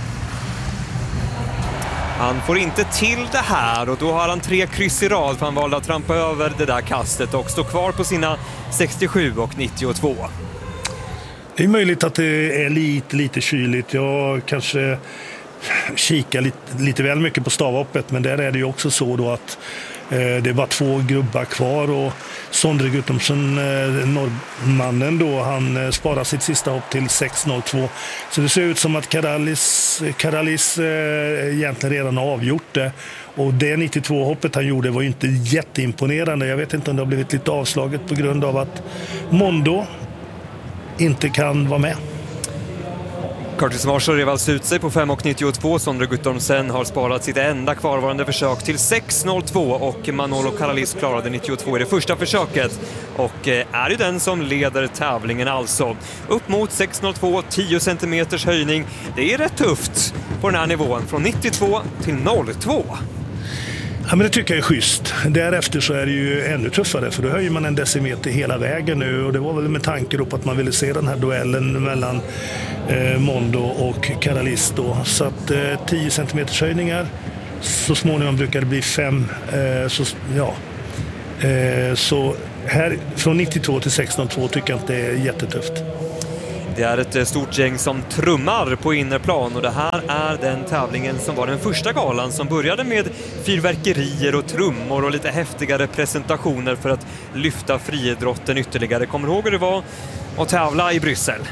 Han får inte till det här och då har han tre kryss i rad för han valde att trampa över det där kastet och stå kvar på sina sextiosju och nittiotvå. Det är möjligt att det är lite, lite kyligt. Jag kanske kikar lite, lite väl mycket på stavhoppet, men där är det ju också så då att Det är bara två grubbar kvar och Sondre Guttormsen, norrmannen då, han sparar sitt sista hopp till sex noll två. Så det ser ut som att Karalis, Karalis egentligen redan har avgjort det. Och det nittiotvå-hoppet han gjorde var ju inte jätteimponerande. Jag vet inte om det har blivit lite avslaget på grund av att Mondo inte kan vara med. Curtis Marshall rev alltså ut sig på fem nittiotvå. Sondre Guttormsen har sparat sitt enda kvarvarande försök till sex noll två och Manolo Karalis klarade nittiotvå i det första försöket och är ju den som leder tävlingen alltså. Upp mot sex noll två, tio centimeters höjning. Det är rätt tufft på den här nivån från nittiotvå till noll två. Ja, men det tycker jag är schysst. Därefter så är det ju ännu tuffare för då höjer man en decimeter hela vägen nu och det var väl med tanke på att man ville se den här duellen mellan eh, Mondo och Karalis då. Så att eh, tio centimeters höjningar, så småningom brukar det bli fem. Eh, så, ja. eh, så här från nittiotvå till sex noll två tycker jag inte det är jättetufft. Det är ett stort gäng som trummar på innerplan och det här är den tävlingen som var den första galan som började med fyrverkerier och trummor och lite häftigare presentationer för att lyfta friidrotten ytterligare. Kommer du ihåg hur det var att tävla i Bryssel?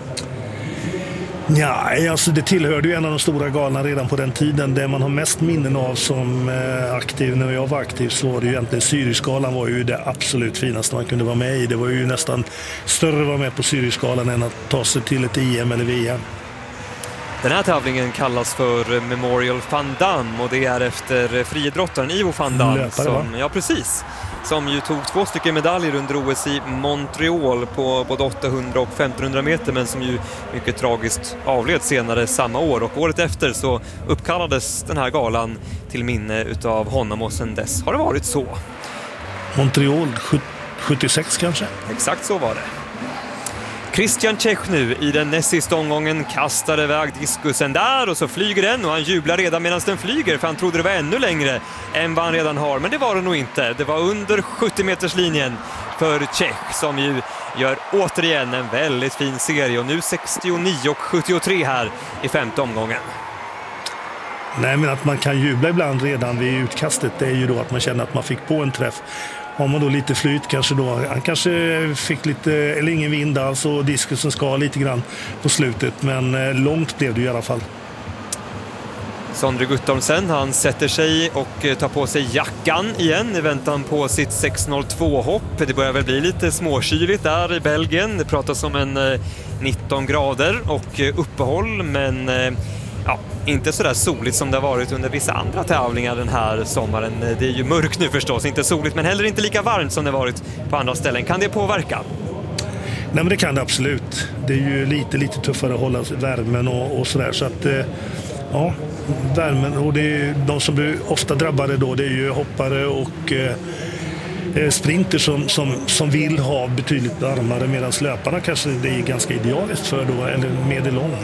Ja, alltså det tillhörde ju en av de stora galorna redan på den tiden. Det man har mest minnen av som eh, aktiv, när jag var aktiv, så var det ju egentligen Syrisgalan var ju det absolut finaste man kunde vara med i. Det var ju nästan större att vara med på Syrisgalan än att ta sig till ett I M eller V M. Den här tävlingen kallas för Memorial Van Damme och det är efter friidrottaren Ivo Van Damme. Löpare, som, ja, precis. Som ju tog två stycken medaljer under O S i Montreal på både åttahundra och femtonhundra meter, men som ju mycket tragiskt avled senare samma år. Och året efter så uppkallades den här galan till minne utav honom och sedan dess har det varit så. Montreal sjuttiosex kanske? Exakt så var det. Christian Čech nu i den näst sista omgången kastar iväg diskusen där och så flyger den och han jublar redan medan den flyger för han trodde det var ännu längre än vad han redan har, men det var det nog inte. Det var under sjuttio meters linjen för Čech som ju gör återigen en väldigt fin serie och nu sextionio och sjuttiotre här i femte omgången. Nej, men att man kan jubla ibland redan vid utkastet, det är ju då att man känner att man fick på en träff. Har man då lite flyt kanske då, han kanske fick lite, eller ingen vind alls och diskusen ska lite grann på slutet, men långt blev det i alla fall. Sondre Guttormsen, han sätter sig och tar på sig jackan igen i väntan på sitt sex noll två-hopp. Det börjar väl bli lite småkyligt där i Belgien. Det pratas om en nitton grader och uppehåll, men ja, inte så där soligt som det har varit under vissa andra tävlingar den här sommaren. Det är ju mörkt nu förstås, inte soligt, men heller inte lika varmt som det varit på andra ställen. Kan det påverka? Nej, men det kan det absolut. Det är ju lite, lite tuffare att hålla värmen och, och sådär. Så att, ja, värmen, och det är, de som blir ofta drabbade då, det är ju hoppare och eh, sprinter som, som, som vill ha betydligt varmare, medan löparna kanske det är ganska idealiskt för då, eller medellång.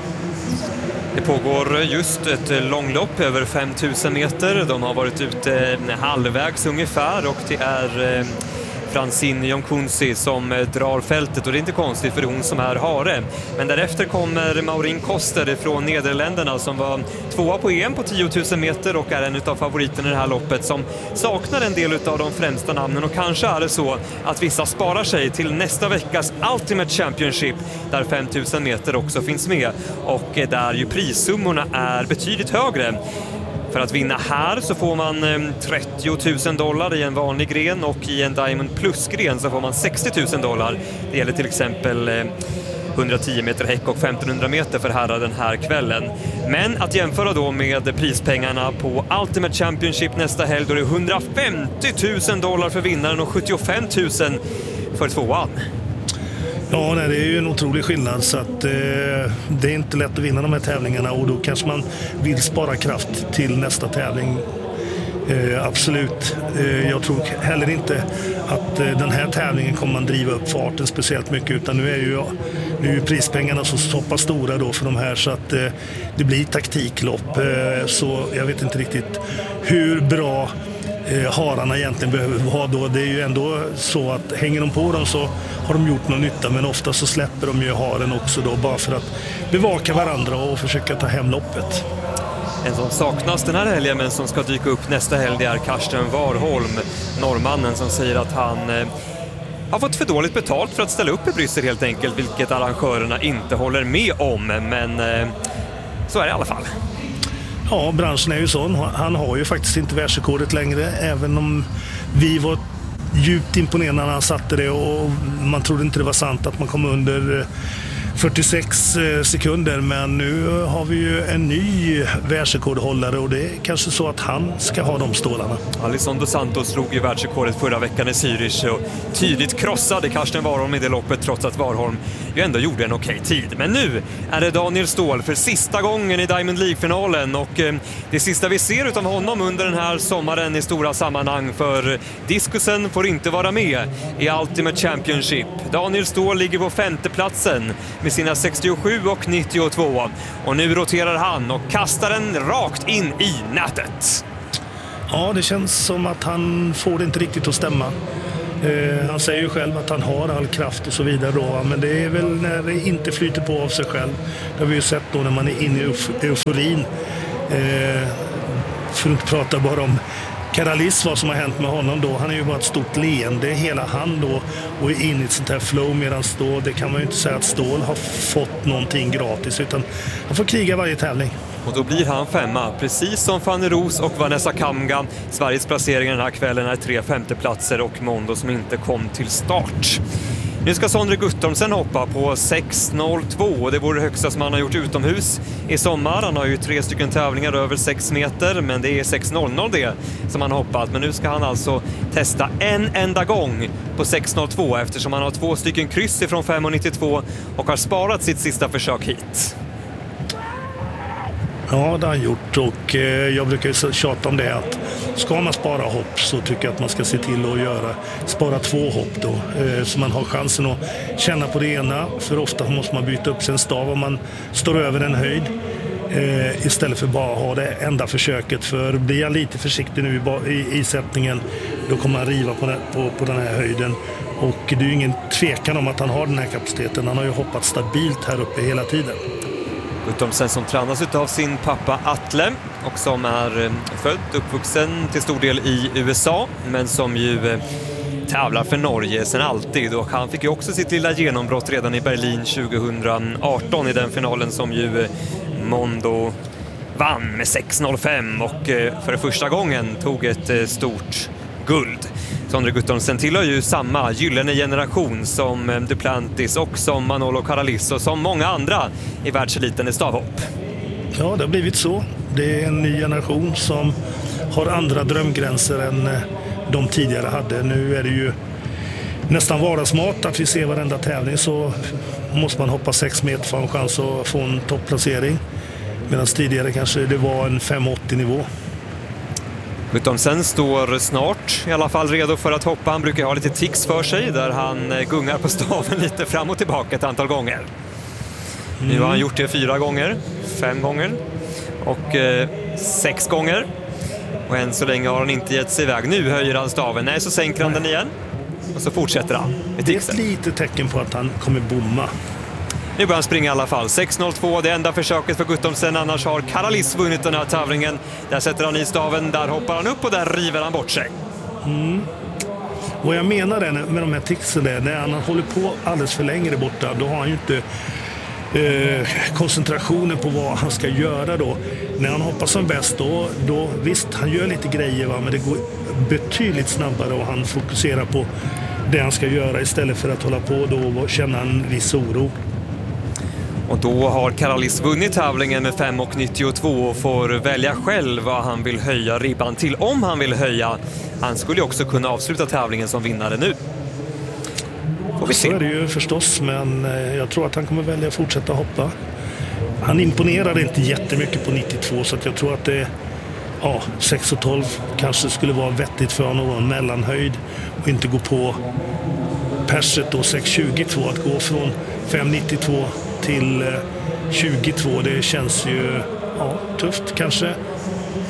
Det pågår just ett långlopp över fem tusen meter. De har varit ute halvvägs ungefär och det är Francine Jonkunzi som drar fältet och det är inte konstigt för det är hon som är hare. Men därefter kommer Maureen Koster från Nederländerna som var tvåa på E M på tio tusen meter och är en av favoriterna i det här loppet som saknar en del av de främsta namnen, och kanske är det så att vissa sparar sig till nästa veckas Ultimate Championship där fem tusen meter också finns med och där ju prissummorna är betydligt högre. För att vinna här så får man trettio tusen dollar i en vanlig gren och i en Diamond Plus-gren så får man sextio tusen dollar. Det gäller till exempel hundratio meter häck och femtonhundra meter för herrar den här kvällen. Men att jämföra då med prispengarna på Ultimate Championship nästa helg, då är det hundrafemtio tusen dollar för vinnaren och sjuttiofem tusen för tvåan. Ja, nej, det är ju en otrolig skillnad, så att, eh, det är inte lätt att vinna de här tävlingarna och då kanske man vill spara kraft till nästa tävling. Eh, absolut. Eh, jag tror heller inte att eh, den här tävlingen kommer man driva upp farten speciellt mycket, utan nu är ju, nu är ju prispengarna så, så pass stora då för de här så att eh, det blir taktiklopp. Eh, så jag vet inte riktigt hur bra eh, hararna egentligen behöver vara då. Det är ju ändå så att hänger de på dem så har de gjort någon nytta, men ofta så släpper de ju haren också då bara för att bevaka varandra och försöka ta hem loppet. En som saknas den här helgen men som ska dyka upp nästa helg är Karsten Warholm, norrmannen, som säger att han eh, har fått för dåligt betalt för att ställa upp i Bryssel helt enkelt, vilket arrangörerna inte håller med om, men eh, så är det i alla fall. Ja, branschen är ju sån. Han har ju faktiskt inte världsrekordet längre, även om vi var djupt imponerade när han satte det och man trodde inte det var sant att man kom under fyrtiosex sekunder, men nu har vi ju en ny världsrekordhållare och det är kanske så att han ska ha de stålarna. Alisson dos Santos slog ju världsrekordet förra veckan i Zürich och tydligt krossade Karsten Warholm i det loppet, trots att Warholm ju ändå gjorde en okej tid. Men nu är det Daniel Ståhl för sista gången i Diamond League-finalen och eh, det sista vi ser utav honom under den här sommaren i stora sammanhang, för diskusen får inte vara med i Ultimate Championship. Daniel Ståhl ligger på femteplatsen med sina sextiosju och nittiotvå. Och nu roterar han och kastar den rakt in i nätet. Ja, det känns som att han får det inte riktigt att stämma. Eh, han säger ju själv att han har all kraft och så vidare då, men det är väl när det inte flyter på av sig själv. Det har vi ju sett då när man är inne i euf- euforin. Eh, för att inte prata bara om Karalis, vad som har hänt med honom då. Han är ju bara ett stort leende hela han då och är inne i ett sånt här flow, medan Ståhl, det kan man ju inte säga att Ståhl har fått någonting gratis, utan han får kriga varje tävling. Och då blir han femma, precis som Fanny Roos och Vanessa Kamga. Sveriges placering den här kvällen är tre femteplatser och Mondo som inte kom till start. Nu ska Sondre Guttormsen hoppa på sex noll två. Det vore det högsta som han har gjort utomhus i sommar. Han har ju tre stycken tävlingar över sex meter, men det är sex noll noll det som han har hoppat. Men nu ska han alltså testa en enda gång på sex noll två eftersom han har två stycken kryss ifrån fem nittiotvå och har sparat sitt sista försök hit. Ja, det har han gjort och eh, jag brukar ju tjata om det att ska man spara hopp så tycker jag att man ska se till att göra, spara två hopp då. Eh, så man har chansen att känna på det ena, för ofta måste man byta upp sin stav om man står över en höjd. Eh, istället för bara ha det enda försöket, för blir jag lite försiktig nu i, i, i sättningen då kommer han riva på den, på, på den här höjden. Och det är ju ingen tvekan om att han har den här kapaciteten. Han har ju hoppat stabilt här uppe hela tiden. Guttormsen som tränas av sin pappa Atle och som är född, uppvuxen till stor del i U S A, men som ju tävlar för Norge sedan alltid, och han fick ju också sitt lilla genombrott redan i Berlin tjugohundraarton i den finalen som ju Mondo vann med sex noll fem och för första gången tog ett stort guld. Sondre Guttormsen tillhör ju samma gyllene generation som Duplantis och som Manolo Karalis och som många andra i världseliten i stavhopp. Ja, det har blivit så. Det är en ny generation som har andra drömgränser än de tidigare hade. Nu är det ju nästan vardagsmat att vi ser varenda tävling, så måste man hoppa sex meter för en chans att få en topplacering. Medan tidigare kanske det var en fem åttio nivå. Guttormsen står snart i alla fall redo för att hoppa. Han brukar ha lite tics för sig där han gungar på staven lite fram och tillbaka ett antal gånger. Mm. Nu har han gjort det fyra gånger, fem gånger och eh, sex gånger. Och än så länge har han inte gett sig iväg. Nu höjer han staven, nej så sänker han den igen och så fortsätter han med ticsen. Det är ett litet tecken på att han kommer bomma. Nu börjar han springa i alla fall. sex noll två, det enda försöket för Guttormsen. Annars har Karalis vunnit den här tävlingen. Där sätter han i staven, där hoppar han upp och där river han bort sig. Mm. Och jag menar det med de här ticsen där, när han håller på alldeles för länge borta, då har han ju inte eh, koncentrationen på vad han ska göra då. När han hoppar som bäst då, då visst, han gör lite grejer va, men det går betydligt snabbare och han fokuserar på det han ska göra istället för att hålla på då och känna en viss oro. Och då har Karalis vunnit tävlingen med fem nittiotvå och får välja själv vad han vill höja ribban till, om han vill höja. Han skulle också kunna avsluta tävlingen som vinnare nu. Får vi se. Så är det ju förstås, men jag tror att han kommer välja att fortsätta hoppa. Han imponerade inte jättemycket på nittiotvå, så att jag tror att det ja, sex tolv kanske skulle vara vettigt för honom, en mellanhöjd och inte gå på perset och sex tjugotvå. Att gå från fem nittiotvå till tjugotvå, det känns ju ja, tufft. Kanske,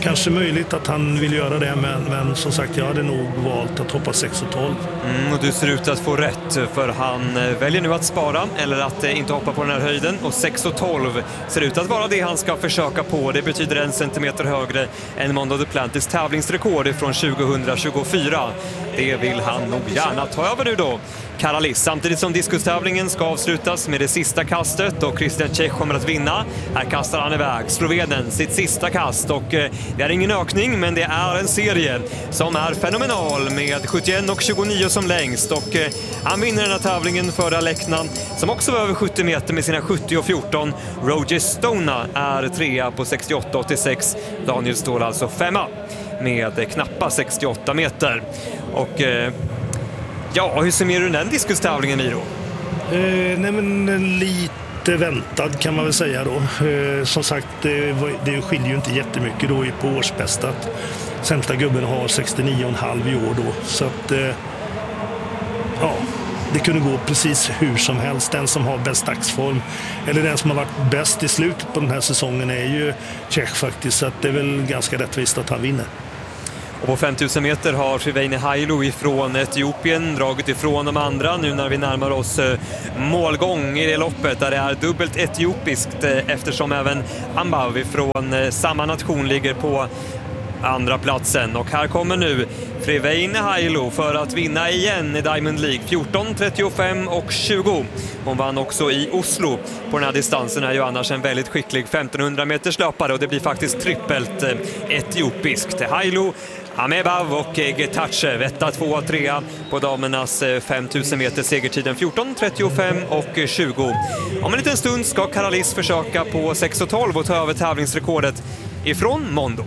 kanske möjligt att han vill göra det, men, men som sagt, jag hade nog valt att hoppa sex och tolv. Mm, och du ser ut att få rätt, för han väljer nu att spara eller att inte hoppa på den här höjden, och sex och tolv ser ut att vara det han ska försöka på. Det betyder en centimeter högre än Mondo Duplantis tävlingsrekord från tjugohundratjugofyra. Det vill han nog gärna ta över nu då, Karalis, samtidigt som diskustävlingen ska avslutas med det sista kastet och Christian Čech kommer att vinna. Här kastar han iväg Slovenen sitt sista kast, och eh, det är ingen ökning, men det är en serie som är fenomenal med sjuttioett och tjugonio som längst, och eh, han vinner den här tävlingen för Alekna som också var över sjuttio meter med sina sjuttio och fjorton. Roger Stona är trea på sextioåtta åttiosex. Daniel Ståhl alltså femma med knappa sextioåtta meter. Och eh, ja, hur summerar du den diskustävlingen i då? Eh, nej men lite väntad kan man väl säga då. Eh, som sagt, det, det skiljer ju inte jättemycket då på årsbästat. Sämsta gubben har sextionio komma fem i år då. Så att, eh, ja, det kunde gå precis hur som helst. Den som har bäst dagsform, eller den som har varit bäst i slutet på den här säsongen, är ju Čech faktiskt. Så att det är väl ganska rättvist att han vinner. Och på femtusen meter har Friveini Hailo ifrån Etiopien dragit ifrån de andra nu när vi närmar oss målgång i det loppet, där det är dubbelt etiopiskt eftersom även Ambav ifrån samma nation ligger på andra platsen. Och här kommer nu Friveini Hailo för att vinna igen i Diamond League. fjorton, trettiofem och tjugo. Hon vann också i Oslo. På den här distansen är ju annars en väldigt skicklig femtonhundra meters löpare, och det blir faktiskt trippelt etiopiskt. Hailo, Amebav och Getachev, etta, tvåa, trea på damernas femtusen meter segertiden fjorton, trettiofem och tjugo. Om en liten stund ska Karalis försöka på sex och tolv och ta över tävlingsrekordet ifrån Mondo.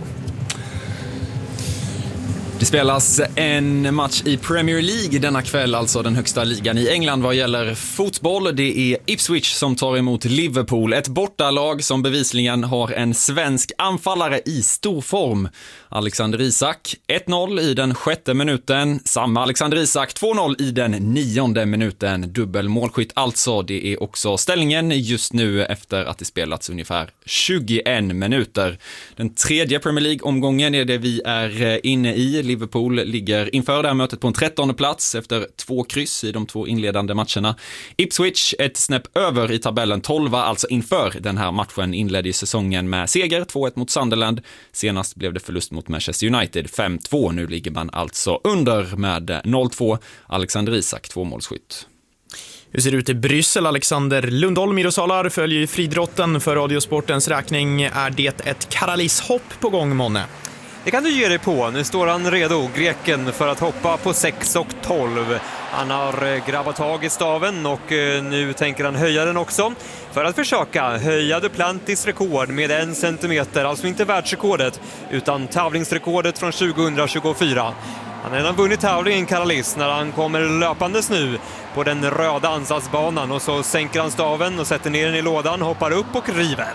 Det spelas en match i Premier League denna kväll, alltså den högsta ligan i England vad gäller fotboll. Det är Ipswich som tar emot Liverpool, ett bortalag som bevisligen har en svensk anfallare i stor form. Alexander Isak, ett noll i den sjätte minuten, samma Alexander Isak, två noll i den nionde minuten. Dubbel målskytt alltså, det är också ställningen just nu efter att det spelats ungefär tjugoett minuter. Den tredje Premier League-omgången är det vi är inne i. Liverpool ligger inför det här mötet på en trettonde plats efter två kryss i de två inledande matcherna. Ipswich ett snäpp över i tabellen, tolva alltså inför den här matchen, inledde säsongen med seger två ett mot Sunderland. Senast blev det förlust mot Manchester United fem två. Nu ligger man alltså under med noll två. Alexander Isak, två målskytt. Hur ser det ut i Bryssel? Alexander Lundholm, Mirosalar, följer fridrotten för Radiosportens räkning. Är det ett Karalis-hopp på gång, Monne? Det kan du ge dig på. Nu står han redo, greken, för att hoppa på sex och tolv. Han har grabbat tag i staven och nu tänker han höja den också för att försöka höja Duplantis rekord med en centimeter. Alltså inte världsrekordet utan tävlingsrekordet från tjugohundratjugofyra. Han har redan vunnit tävlingen, Karalis, när han kommer löpandes nu på den röda ansatsbanan, och så sänker han staven och sätter ner den i lådan, hoppar upp och river.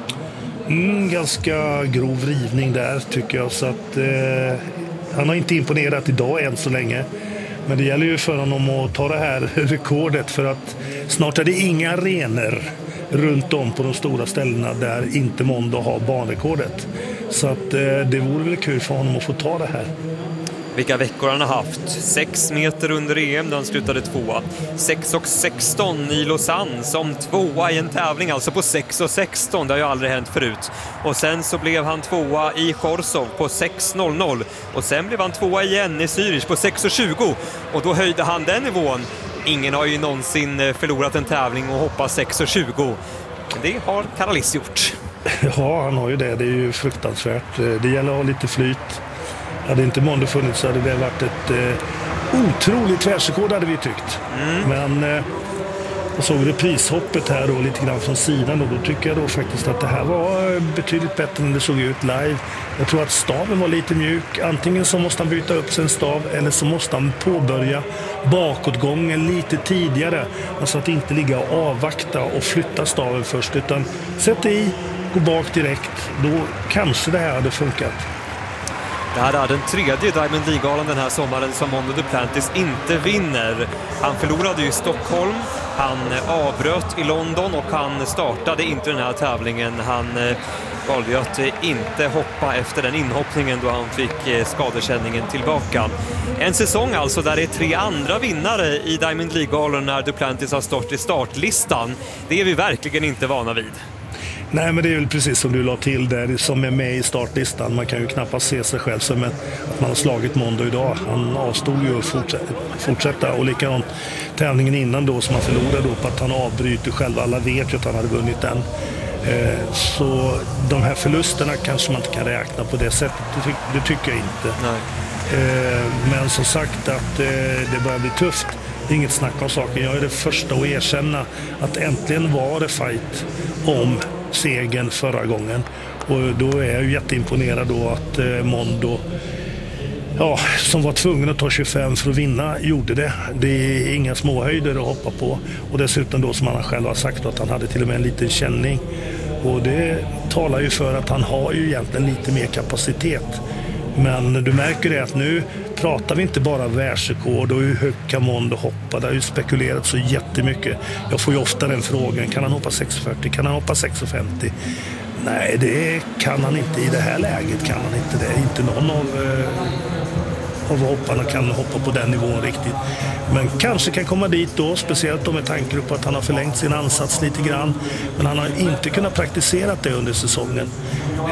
Mm, ganska grov rivning där tycker jag, så att eh, han har inte imponerat idag än så länge. Men det gäller ju för honom att ta det här rekordet, för att snart är det inga arenor runt om på de stora ställena där inte Mondo har banrekordet. Så att eh, det vore väl kul för honom att få ta det här. Vilka veckor han har haft. sex meter under E M där han slutade tvåa. sex och sexton i Lausanne som tvåa i en tävling, alltså på sex och sexton. Det har ju aldrig hänt förut. Och sen så blev han tvåa i Chorzów på sex noll noll. Och sen blev han tvåa igen i Zürich på sex och tjugo. Och då höjde han den nivån. Ingen har ju någonsin förlorat en tävling och hoppat sex och tjugo. Men det har Karalis gjort. Ja, han har ju det. Det är ju fruktansvärt. Det gäller att ha lite flyt. Hade inte Mondo funnits så hade det varit ett eh, otroligt världsrekord, hade vi tyckt. Mm. Men eh, jag såg reprishoppet här då lite grann från sidan, och då tycker jag då faktiskt att det här var betydligt bättre än det såg ut live. Jag tror att staven var lite mjuk. Antingen så måste han byta upp sin stav, eller så måste han påbörja bakåtgången lite tidigare. Alltså att inte ligga och avvakta och flytta staven först, utan sätta i, gå bak direkt. Då kanske det här hade funkat. Det här är den tredje Diamond League-galan den här sommaren som Mondo Duplantis inte vinner. Han förlorade ju i Stockholm, han avbröt i London och han startade inte den här tävlingen. Han valde ju att inte hoppa efter den inhoppningen då han fick skadekänningen tillbaka. En säsong alltså där det är tre andra vinnare i Diamond League-galan när Duplantis har stått i startlistan. Det är vi verkligen inte vana vid. Nej, men det är väl precis som du la till där, som är med i startlistan. Man kan ju knappast se sig själv som att man har slagit Mondo idag. Han avstod ju att fortsätta, fortsätta och likadant tävlingen innan då som han förlorade då på att han avbryter själv. Alla vet ju att han hade vunnit den. Så de här förlusterna kanske man inte kan räkna på det sättet. Det, ty- det tycker jag inte. Nej. Men som sagt att det börjar bli tufft. Det är inget snack om saken. Jag är det första att erkänna att äntligen var det fight om segern förra gången. Och då är jag ju jätteimponerad då att Mondo, ja, som var tvungen att ta tjugofem för att vinna, gjorde det. Det är inga småhöjder att hoppa på. Och dessutom då, som han själv har sagt, att han hade till och med en liten känning. Och det talar ju för att han har ju egentligen lite mer kapacitet. Men du märker det att nu pratar vi inte bara världsrekord och hur högt kan Mondo hoppa. Det har ju spekulerat så jättemycket. Jag får ju ofta den frågan, kan han hoppa sex fyrtio? Kan han hoppa sex femtio? Nej, det kan han inte i det här läget. Kan han inte det. Inte någon av, eh, av hopparna kan hoppa på den nivån riktigt. Men kanske kan komma dit då, speciellt då med tanke på att han har förlängt sin ansats lite grann. Men han har inte kunnat praktisera det under säsongen.